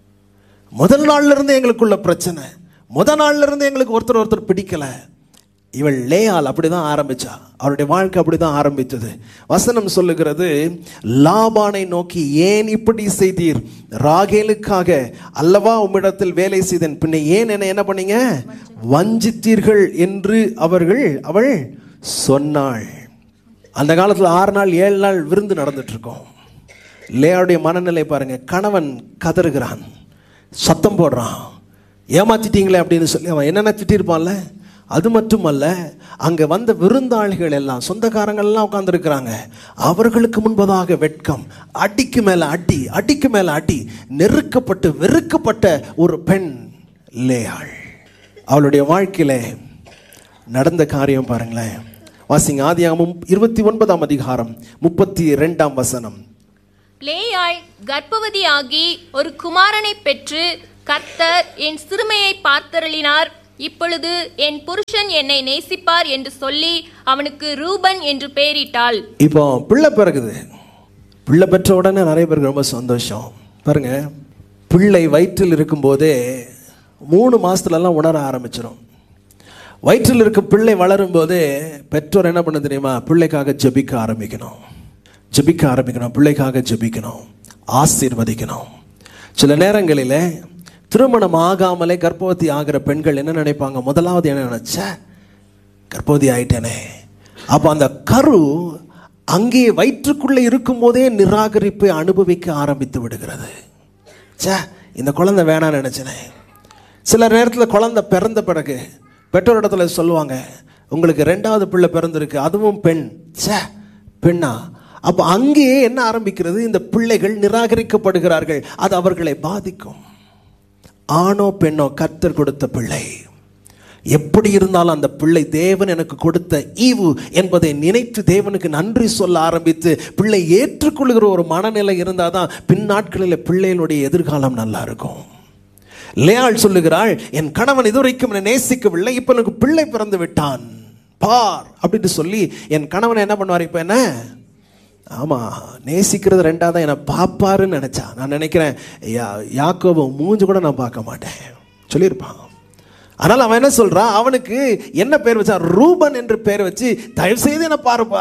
முதல் நாள்ல இருந்தே எங்களுக்குள்ள பிரச்சனை, முதல் நாள்ல இருந்து எங்களுக்கு ஒருத்தர் ஒருத்தர் பிடிக்கல. இவள் லேயாள் அப்படிதான் ஆரம்பிச்சா. அவருடைய வாழ்க்கை அப்படிதான் ஆரம்பித்தது. வசனம் சொல்லுகிறது, லாபானை நோக்கி ஏன் இப்படி செய்தீர்? ராகேலுக்காக அல்லவா உம்மிடத்தில் வேலை செய்தேன், பின்ன ஏன் என்ன என்ன பண்ணீங்க, வஞ்சித்தீர்கள் என்று அவர்கள் அவள் சொன்னாள். அந்த காலத்தில் ஆறு நாள் ஏழு நாள் விருந்து நடந்துட்டு இருக்கோம். லேயாளுடைய மனநிலை பாருங்க. கணவன் கதறுகிறான், சத்தம் போடுறான், ஏமாத்திட்டீங்களே அப்படின்னு சொல்லி. அவன் என்னென்ன திட்டிருப்பான்ல. அது மட்டுமல்ல, அங்கே வந்த விருந்தாளிகள் எல்லாம், சொந்தக்காரங்கள் எல்லாம் உட்கார்ந்துருக்கிறாங்க. அவர்களுக்கு முன்பதாக வெட்கம், அடிக்கு மேலே அடி, அடிக்கு மேலே அடி, நெருக்கப்பட்டு வெறுக்கப்பட்ட ஒரு பெண் லேயாள். அவளுடைய வாழ்க்கையில நடந்த காரியம் பாருங்களேன். வாசிங்க ஆதியாகமம் இருபத்தி ஒன்பதாம் அதிகாரம் முப்பத்தி இரண்டாம் வசனம். லேயாள் கர்ப்பவதியாகி ஒரு குமாரனை பெற்று, கர்த்தர் என் சிறுமையை பார்த்தருளினார், இப்பொழுது என் புருஷன் என்னை நேசிப்பார் என்று சொல்லி அவனுக்கு ரூபன் என்று பெயரிட்டாள். இப்போ பிள்ளை பிறகுது. பிள்ளை பெற்ற உடனே நிறைய பேருக்கு ரொம்ப சந்தோஷம். பாருங்க, பிள்ளை வயிற்றில் இருக்கும் போதே மூணு மாசத்துல எல்லாம் உணர ஆரம்பிச்சிடும். வயிற்றில் இருக்க பிள்ளை வளரும் போதே பெற்றோர் என்ன பண்ண தெரியுமா, பிள்ளைக்காக ஜெபிக்க ஆரம்பிக்கணும். ஜெபிக்க ஆரம்பிக்கணும் பிள்ளைக்காக ஜெபிக்கணும், ஆசீர்வதிக்கணும். சில நேரங்களில் திருமணம் ஆகாமலே கர்ப்பவதி ஆகிற பெண்கள் என்ன நினைப்பாங்க, முதலாவது என்ன நினைச்ச, கர்ப்பவதி ஆயிட்டேனே. அப்போ அந்த கரு அங்கே வயிற்றுக்குள்ளே இருக்கும் போதே நிராகரிப்பை அனுபவிக்க ஆரம்பித்து விடுகிறது. சே, இந்த குழந்தை வேணான்னு நினைச்சனே. சில நேரத்தில் குழந்தை பிறந்த பிறகு பெற்றோர் இடத்துல சொல்லுவாங்க, உங்களுக்கு ரெண்டாவது பிள்ளை பிறந்திருக்கு, அதுவும் பெண். சே, பெண்ணா? அப்போ அங்கேயே என்ன ஆரம்பிக்கிறது? இந்த பிள்ளைகள் நிராகரிக்கப்படுகிறார்கள். அது அவர்களை பாதிக்கும். ஆணோ பெண்ணோ கர்த்தர் கொடுத்த பிள்ளை எப்படி இருந்தாலும் அந்த பிள்ளை தேவன் எனக்கு கொடுத்த ஈவு என்பதை நினைத்து தேவனுக்கு நன்றி சொல்ல ஆரம்பித்து பிள்ளை ஏற்றுக்கொள்கிற ஒரு மனநிலை இருந்தால் தான் பின் நாட்களில் பிள்ளைகளுடைய எதிர்காலம் நல்லா இருக்கும். லேயாள் சொல்லுகிறாள், என் கணவன் இதுவரைக்கும் என்னை நேசிக்கவில்லை, இப்போ எனக்கு பிள்ளை பிறந்து விட்டான் பார் அப்படின்னு சொல்லி என் கணவன் என்ன பண்ணுவார்? இப்போ என்ன, ஆமாம், நேசிக்கிறது ரெண்டாவது என்னை பார்ப்பாருன்னு நினச்சா. நான் நினைக்கிறேன் யா யாக்கோபு மூஞ்சு கூட நான் பார்க்க மாட்டேன் சொல்லியிருப்பான். ஆனால் அவன் என்ன சொல்றான்? அவனுக்கு என்ன பேர் வச்சான்? ரூபன் என்று பேர் வச்சு தயவு செய்து என்ன பாருப்பா.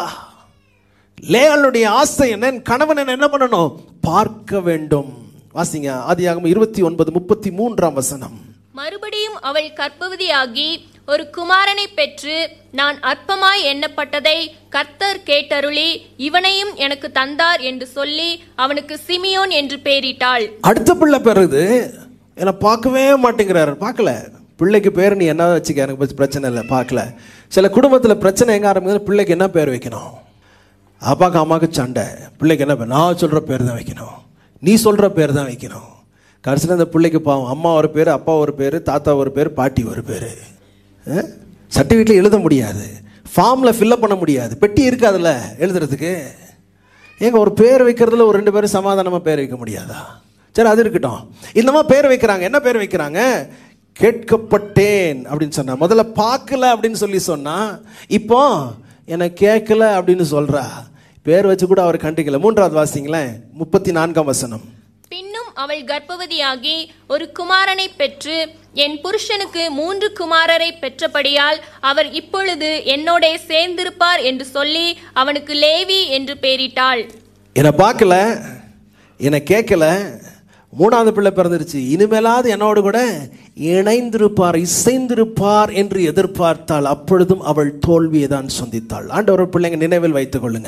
லேயாளுடைய ஆசை என்ன? கணவன் என்ன என்ன பண்ணணும்? பார்க்க வேண்டும். வாசிங்க ஆதியாகமம் இருபத்தி ஒன்பது முப்பத்தி மூன்றாம் வசனம். மறுபடியும் அவள் கர்ப்பவதியாகி ஒரு குமாரனை பெற்று நான் அற்பமாய் எண்ணப்பட்டதை கர்த்தர் கேட்டருளி இவனையும் எனக்கு தந்தார் என்று சொல்லி அவனுக்கு சிமியோன் என்று பெயரிட்டாள். அடுத்த பிள்ளை பிறகு என்னை பார்க்கவே மாட்டேங்கிறாரு. பார்க்கல, பிள்ளைக்கு பேர் நீ என்ன வச்சுக்க, எனக்கு பிரச்சனை இல்லை, பார்க்கல. சில குடும்பத்தில் பிரச்சனை எங்கே ஆரம்பிக்குது? பிள்ளைக்கு என்ன பேர் வைக்கணும்? அப்பாவுக்கு அம்மாவுக்கு சண்டை, பிள்ளைக்கு என்ன பேர்? நான் சொல்கிற பேர் தான் வைக்கணும், நீ சொல்கிற பேர் தான் வைக்கணும். கடைசியில் அந்த பிள்ளைக்கு பாவம் அம்மா ஒரு பேர், அப்பா ஒரு பேர், தாத்தா ஒரு பேர், பாட்டி ஒரு பேர். சர்டிஃபிகேட்டில் எழுத முடியாது, ஃபார்மில் ஃபில்லப் பண்ண முடியாது, பெட்டி இருக்காதுல்ல எழுதுறதுக்கு. ஏங்க ஒரு பேர் வைக்கிறதுல ஒரு ரெண்டு பேரும் சமாதானமாக பேர் வைக்க முடியாதா? சரி, அது இருக்கட்டும். இந்த மாதிரி பேர் வைக்கிறாங்க. என்ன பேர் வைக்கிறாங்க? கேட்கப்பட்டேன் அப்படின்னு சொன்னா. முதல்ல பார்க்கல அப்படின்னு சொல்லி சொன்னா, இப்போ என்னை கேட்கல அப்படின்னு சொல்றா. பேர் வச்சு கூட அவர் கண்டிக்கல. மூன்றாவது வாசிங்களேன், முப்பத்தி நான்காம் வசனம். பின்னும் அவள் கர்ப்பவதியாகி ஒரு குமாரனை பெற்று என் புருஷனுக்கு மூன்று குமாரரை பெற்றபடியால் அவர் இப்பொழுது என்னோட சேர்ந்திருப்பார் என்று சொல்லி அவனுக்கு லேவி என்று பெயரிட்டாள். என்னை பார்க்கல, என்னை கேட்கல, மூணாவது பிள்ளை பிறந்துருச்சு, இனிமேலாவது என்னோடு கூட இணைந்திருப்பார், இசைந்திருப்பார் என்று எதிர்பார்த்தாள். அப்பொழுதும் அவள் தோல்வியை தான் சந்தித்தாள். ஆண்டவர் பிள்ளைங்க நினைவில் வைத்துக் கொள்ளுங்க,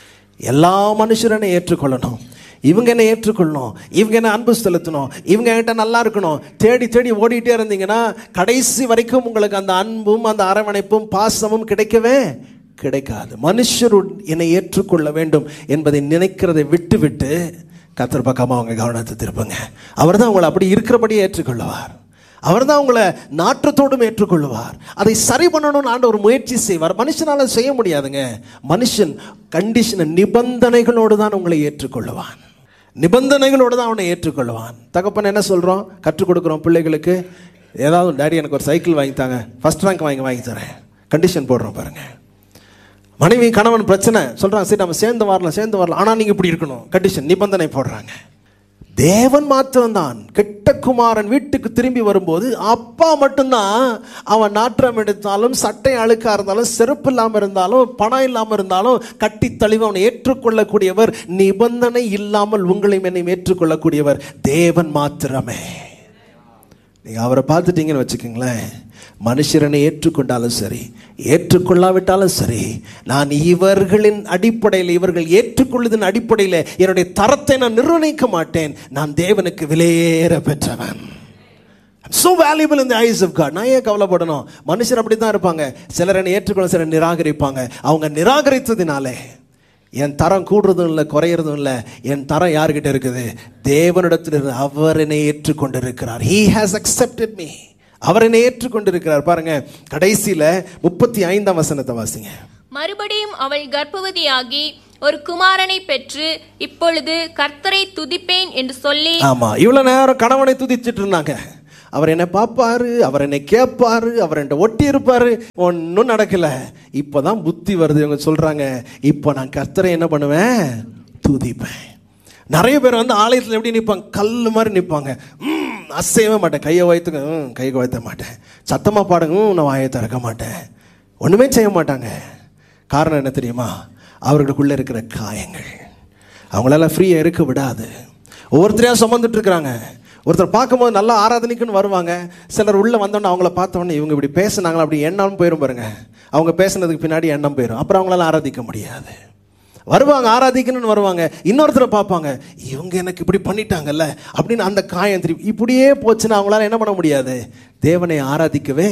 எல்லா மனுஷரனை ஏற்றுக்கொள்ளணும். இவங்க என்ன ஏற்றுக்கொள்ளணும், இவங்க என்ன அன்பு செலுத்தணும், இவங்க என்கிட்ட நல்லா இருக்கணும், தேடி தேடி ஓடிட்டே இருந்தீங்கன்னா கடைசி வரைக்கும் உங்களுக்கு அந்த அன்பும் அந்த அரவணைப்பும் பாசமும் கிடைக்கவே கிடைக்காது. மனுஷர் என்னை ஏற்றுக்கொள்ள வேண்டும் என்பதை நினைக்கிறதை விட்டு விட்டு கர்த்தர் பக்கமாக அவங்க கவனத்தை திருப்புங்க. அவர் தான் உங்களை அப்படி இருக்கிறபடியே ஏற்றுக்கொள்ளுவார். அவர் தான் உங்களை நாற்றத்தோடும் ஏற்றுக்கொள்ளுவார். அதை சரி பண்ணணும்னு ஆண்டு ஒரு முயற்சி செய்வார். மனுஷனால செய்ய முடியாதுங்க. மனுஷன் கண்டிஷன் நிபந்தனைகளோடு தான் உங்களை ஏற்றுக்கொள்ளுவான். நிபந்தனைகளோடு தான் அவனை ஏற்றுக்கொள்ளுவான். தகப்பன் என்ன சொல்கிறோம், கற்றுக் கொடுக்குறோம் பிள்ளைகளுக்கு. ஏதாவது டாடி எனக்கு ஒரு சைக்கிள் வாங்கி தாங்க, ஃபர்ஸ்ட் ரேங்க் வாங்கி வாங்கி தரேன், கண்டிஷன் போடுறோம் பாருங்க. மனைவி கணவன் பிரச்சனை சொல்கிறாங்க, சரி நம்ம சேர்ந்து வரலாம் சேர்ந்து வரலாம், ஆனால் நீங்கள் இப்படி இருக்கணும், கண்டிஷன் நிபந்தனை போடுறாங்க. தேவன் மாத்திரம்தான். கெட்ட குமாரன் வீட்டுக்கு திரும்பி வரும்போது அப்பா மட்டும்தான் அவன் நாற்றம் எடுத்தாலும், சட்டை அழுக்கா இருந்தாலும், செருப்பு இல்லாமல் இருந்தாலும், பணம் இல்லாமல் இருந்தாலும் கட்டி தழுவி அவனை ஏற்றுக்கொள்ளக்கூடியவர். நிபந்தனை இல்லாமல் உங்களையும் என்னையும் ஏற்றுக்கொள்ளக்கூடியவர் தேவன் மாத்திரமே. நீங்கள் அவரை பார்த்துட்டீங்கன்னு வச்சுக்கோங்களேன், மனுஷரனை ஏற்றுக்கொண்டாலும் சரி ஏற்றுக்கொள்ளாவிட்டாலும் சரி, நான் இவர்களின் அடிப்படையில், இவர்கள் ஏற்றுக்கொள்ளுதின் அடிப்படையில் என்னுடைய தரத்தை நான் நிர்ணயிக்க மாட்டேன். நான் தேவனுக்கு விலையேற பெற்றவன். so valuable in the eyes of God. நான் ஏன் கவலைப்படணும்? மனுஷர் அப்படி தான் இருப்பாங்க. சிலர் என்னை ஏற்றுக்கொள்ள, சிலர் நிராகரிப்பாங்க. அவங்க நிராகரித்ததினாலே என் தரம் கூடுறதும் இல்லை குறையிறதும் இல்லை. என் தரம் யார்கிட்ட இருக்குது? தேவனிடத்தில் இருந்து. அவர் என்னை ஏற்றுக்கொண்டிருக்கிறார். He has accepted me. அவர் என்னை ஏற்றுக்கொண்டிருக்கிறார். பாருங்க கடைசியில முப்பத்தி ஐந்தாம் வசனத்தை வாசிங்க. மறுபடியும் அவள் கர்ப்பவதியாகி ஒரு குமாரனை பெற்று இப்பொழுது கர்த்தரை துதிப்பேன் என்று சொல்லி. ஆமா, இவ்வளவு நேரம் கணவனை துதிச்சிட்டு இருந்தாங்க. அவர் என்னை பார்ப்பாரு, அவர் என்னை கேட்பாரு, அவர் என்னை ஒட்டி இருப்பாரு. ஒன்னும் நடக்கல. இப்பதான் புத்தி வருது. இவங்க சொல்றாங்க, இப்போ நான் கர்த்தரை என்ன பண்ணுவேன்? துதிப்பேன். நிறைய பேர் வந்து ஆலயத்தில் எப்படி நிற்பாங்க? கல் மாதிரி நிற்பாங்க. அசையவே மாட்டேன், கையை வைத்துங்க, கையை வைத்த மாட்டேன், சத்தமாக பாடுங்க, நான் வாயை திறக்க மாட்டேன், ஒன்றுமே செய்ய மாட்டாங்க. காரணம் என்ன தெரியுமா? அவர்களுக்குள்ளே இருக்கிற காயங்கள் அவங்களால ஃப்ரீயாக இருக்க விடாது. ஒவ்வொருத்தரையாக சுமந்துட்டு இருக்கிறாங்க. ஒருத்தர் பார்க்கும்போது நல்லா ஆராதனைக்குன்னு வருவாங்க. சிலர் உள்ளே வந்தோன்னே அவங்கள பார்த்தோன்னே இவங்க இப்படி பேசுனாங்களா அப்படி எண்ணம் போயிடும் பாருங்க. அவங்க பேசுனதுக்கு பின்னாடி எண்ணம் போயிடும். அப்புறம் அவங்களால ஆராதிக்க முடியாது. வருவாங்க, ஆராதிக்கணும்னு வருவாங்க, இன்னொருத்தரை பார்ப்பாங்க, இவங்க எனக்கு இப்படி பண்ணிட்டாங்கல்ல அப்படின்னு அந்த காயம் திருப்பி இப்படியே போச்சுன்னா அவங்களால என்ன பண்ண முடியாது? தேவனை ஆராதிக்கவே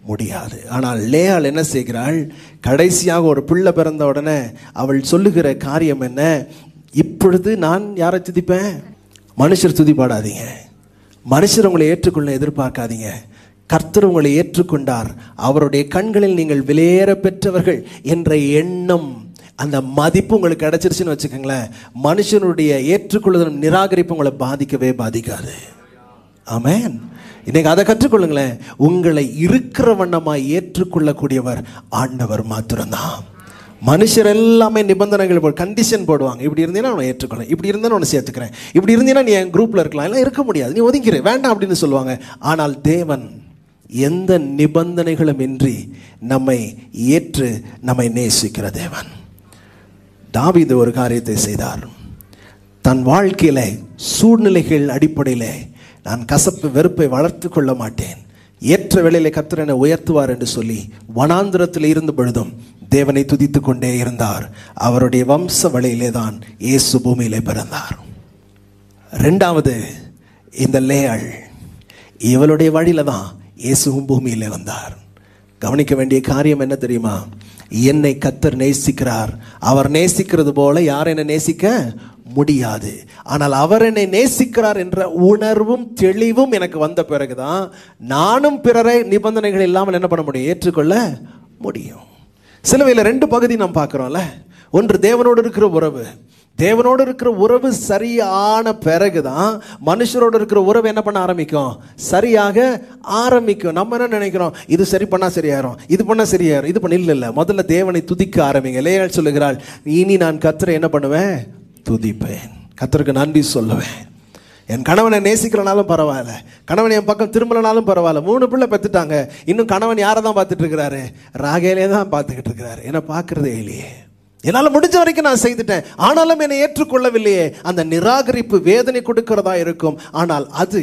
முடியாது. ஆனால் லேயாள் என்ன செய்கிறாள்? கடைசியாக ஒரு பிள்ளை பிறந்த உடனே அவள் சொல்லுகிற காரியம் என்ன? இப்பொழுது நான் யாரை துதிப்பேன்? மனுஷர் துதிப்பாடாதீங்க, மனுஷர் உங்களை ஏற்றுக்கொள்ள எதிர்பார்க்காதீங்க. கர்த்தர் உங்களை ஏற்றுக்கொண்டார், அவருடைய கண்களில் நீங்கள் விலையேற பெற்றவர்கள் என்ற எண்ணம், அந்த மதிப்பு உங்களுக்கு கிடைச்சிருச்சுன்னு வச்சுக்கோங்களேன், மனுஷனுடைய ஏற்றுக்கொள்ளுதல் நிராகரிப்பு உங்களை பாதிக்கவே பாதிக்காது. ஆமென். இன்னைக்கு அதை கற்றுக்கொள்ளுங்களேன். உங்களை இருக்கிற வண்ணமாய் ஏற்றுக்கொள்ளக்கூடியவர் ஆண்டவர் மாத்திரம்தான். மனுஷர் எல்லாமே நிபந்தனைகள் போடு, கண்டிஷன் போடுவாங்க. இப்படி இருந்தீங்கன்னா உன்னை ஏற்றுக்கொள்ளேன், இப்படி இருந்தா உன்னை சேர்த்துக்கிறேன், இப்படி இருந்தீங்கன்னா நீ என் குரூப்ல இருக்கலாம், எல்லாம் இருக்க முடியாது, நீ ஒதுங்கிற வேண்டாம் அப்படின்னு சொல்லுவாங்க. ஆனால் தேவன் எந்த நிபந்தனைகளும் இன்றி நம்மை ஏற்று நம்மை நேசிக்கிற தேவன். தாவீது ஒரு காரியத்தை செய்தார். தன் வாழ்க்கையில சூழ்நிலைகள் அடிப்படையில் நான் கசப்பு வெறுப்பை வளர்த்து கொள்ள மாட்டேன், ஏற்ற வேளையிலே கர்த்தர் என்னை உயர்த்துவார் என்று சொல்லி வனாந்திரத்தில் இருந்த பொழுதும் தேவனை துதித்து கொண்டே இருந்தார். அவருடைய வம்ச வழியிலே தான் இயேசு பூமியிலே பிறந்தார். ரெண்டாவது, இந்த லேயாள், இவளுடைய வழியில தான் இயேசுவும் பூமியிலே வந்தார். கவனிக்க வேண்டிய காரியம் என்ன தெரியுமா? என்னை கர்த்தர் நேசிக்கிறார். அவர் நேசிக்கிறது போல யார் என்னை நேசிக்க முடியாது. ஆனால் அவர் என்னை நேசிக்கிறார் என்ற உணர்வும் தெளிவும் எனக்கு வந்த பிறகுதான் நானும் பிறரை நிபந்தனைகள் இல்லாமல் என்ன பண்ண முடியும்? ஏற்றுக்கொள்ள முடியும். சிலுவையில் ரெண்டு பகுதி நாம் பார்க்கிறோம்ல. ஒன்று தேவனோடு இருக்கிற உறவு. தேவனோடு இருக்கிற உறவு சரியான பிறகுதான் மனுஷரோடு இருக்கிற உறவு என்ன பண்ண ஆரம்பிக்கும்? சரியாக ஆரம்பிக்கும். நம்ம என்ன நினைக்கிறோம்? இது சரி பண்ணா சரியாயிரும், இது பண்ணா சரியாயிரும், இது பண்ண. இல்லை இல்லை, முதல்ல தேவனை துதிக்க ஆரம்பிங்க. லேயாள் சொல்லுகிறாள், இனி நான் கர்த்தரை என்ன பண்ணுவேன்? துதிப்பேன், கர்த்தருக்கு நன்றி சொல்லுவேன். என் கணவனை நேசிக்கிறனாலும் பரவாயில்ல, கணவன் என் பக்கம் திரும்பலனாலும் பரவாயில்ல. மூணு பிள்ளை பெற்றுட்டாங்க, இன்னும் கணவன் யாரை தான் பார்த்துட்டு இருக்கிறாரு? ராகேலே தான் பார்த்துக்கிட்டு இருக்கிறாரு. என்ன பார்க்கறதே இல்லையே, என்னால் முடிஞ்ச வரைக்கும் நான் செய்துட்டேன், ஆனாலும் என்னை ஏற்றுக்கொள்ளவில்லையே. அந்த நிராகரிப்பு வேதனை கொடுக்கிறதா இருக்கும். ஆனால் அது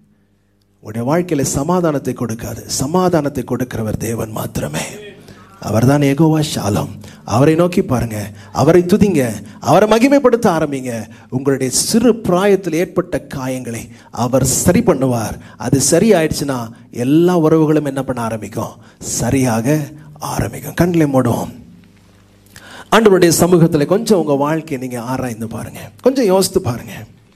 உடைய வாழ்க்கையில சமாதானத்தை கொடுக்காது. சமாதானத்தை கொடுக்கிறவர் தேவன் மாத்திரமே. அவர்தான் யெகோவா ஷாலோம். அவரை நோக்கி பாருங்க, அவரை துதிங்க, அவரை மகிமைப்படுத்த ஆரம்பிங்க. உங்களுடைய சிறு பிராயத்தில் ஏற்பட்ட காயங்களை அவர் சரி பண்ணுவார். அது சரி ஆயிடுச்சுன்னா எல்லா உறவுகளும் என்ன பண்ண ஆரம்பிக்கும்? சரியாக ஆரம்பிக்கும். கண்களை மூடுவோம். ஆண்டவருடைய சமூகத்தில் கொஞ்சம் உங்க வாழ்க்கையை நீங்க ஆராய்ந்து பாருங்க, கொஞ்சம் யோசித்து பாருங்க.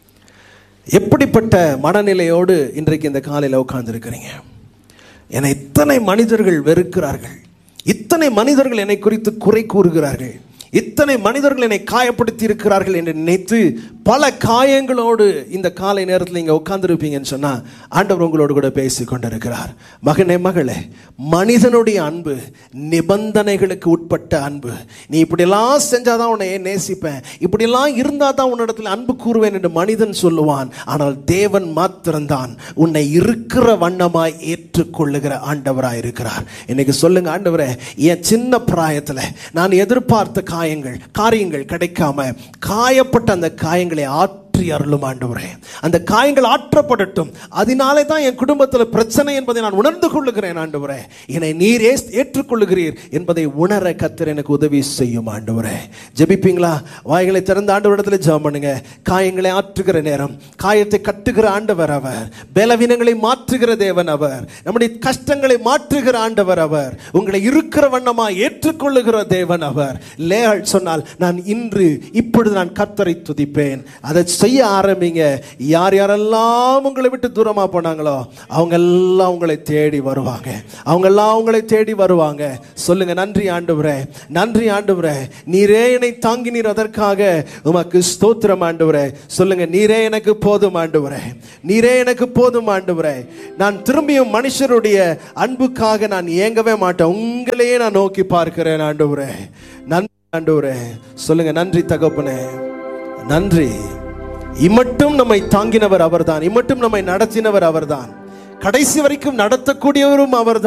எப்படிப்பட்ட மனநிலையோடு இன்றைக்கு இந்த காலையில் உட்கார்ந்து இருக்கிறீங்க? என்னை இத்தனை மனிதர்கள் வெறுக்கிறார்கள், இத்தனை மனிதர்கள் என்னை குறித்து குறை கூறுகிறார்கள், இத்தனை மனிதர்கள் என்னை காயப்படுத்தி இருக்கிறார்கள் என்று நினைத்து பல காயங்களோடு இந்த காலை நேரத்தில் நீங்கள் உட்கார்ந்துருப்பீங்கன்னு சொன்னால் ஆண்டவர் உங்களோடு கூட பேசி கொண்டிருக்கிறார். மகனே மகளே, மனிதனுடைய அன்பு நிபந்தனைகளுக்கு உட்பட்ட அன்பு. நீ இப்படியெல்லாம் செஞ்சாதான் உன்னை நேசிப்பேன், இப்படியெல்லாம் இருந்தால் தான் உன்னிடத்தில் அன்பு கூறுவேன் என்று மனிதன் சொல்லுவான். ஆனால் தேவன் மாத்திரம்தான் உன்னை இருக்கிற வண்ணமாய் ஏற்றுக்கொள்ளுகிற ஆண்டவராய் இருக்கிறார். இன்னைக்கு சொல்லுங்க, ஆண்டவரே, என் சின்ன பிராயத்தில் நான் எதிர்பார்த்த காயங்கள் காரியங்கள் கிடைக்காம காயப்பட்ட அந்த காயங்களை ஆற்றி அருளும் ஆண்டவரே. அந்த காயங்கள் ஆற்றப்படட்டும். அதனாலே தான் என் குடும்பத்தில் பிரச்சனை என்பதை நான் உணர்ந்து கொள்ளுகிறேன் ஆண்டவரே. என்னை நீர் ஏற்றுக்கொள்ளுகிறீர் என்பதை உணர கர்த்தர் எனக்கு உதவி செய்யும் ஆண்டவரே. ஜெபிப்பீங்களா? வாய்களை திறந்த ஆண்டவரிடத்தில் ஜெபம் பண்ணுங்க. காயங்களை ஆற்றுகிற நேரம், காயத்தை கட்டுகிற ஆண்டவர் அவர், பலவீனங்களை மாற்றுகிற தேவன் அவர், நம்முடைய கஷ்டங்களை மாற்றுகிற ஆண்டவர் அவர், உங்களை இருக்கிற வண்ணமா ஏற்றுக்கொள்ளுகிற தேவன் அவர். லேயாள் சொன்னால், நான் இன்று இப்பொழுது நான் கர்த்தரை துதிப்பேன். அதை செய்ய ஆரம்பிங்க. யார் யாரெல்லாம் உங்களை விட்டு தூரமா போனாங்களோ அவங்க எல்லாம் உங்களை தேடி வருவாங்க. அவங்க எல்லாம் உங்களை தேடி வருவாங்க. சொல்லுங்க, நன்றி ஆண்டவரே, நன்றி ஆண்டவரே, நீரே என்னை தாங்கினீர், அதற்காக உமக்கு ஸ்தோத்திரம் ஆண்டவரே. சொல்லுங்க, நீரே எனக்கு போதும் ஆண்டவரே, நீரே எனக்கு போதும் ஆண்டவரே. நான் திரும்பியும் மனுஷருடைய அன்புக்காக நான் ஏங்கவே மாட்டேன், உங்களையே நான் நோக்கி பார்க்கிறேன் ஆண்டவரே. நன்றி ஆண்டவரே. சொல்லுங்க, நன்றி தகப்பனே, நன்றி. இம்மட்டும் நம்மை தாங்கினவர் அவர்தான், இம்மட்டும் நம்மை நடத்தினவர் அவர்தான், கடைசி வரைக்கும் நடத்தக்கூடியவரும் அவர்தான்.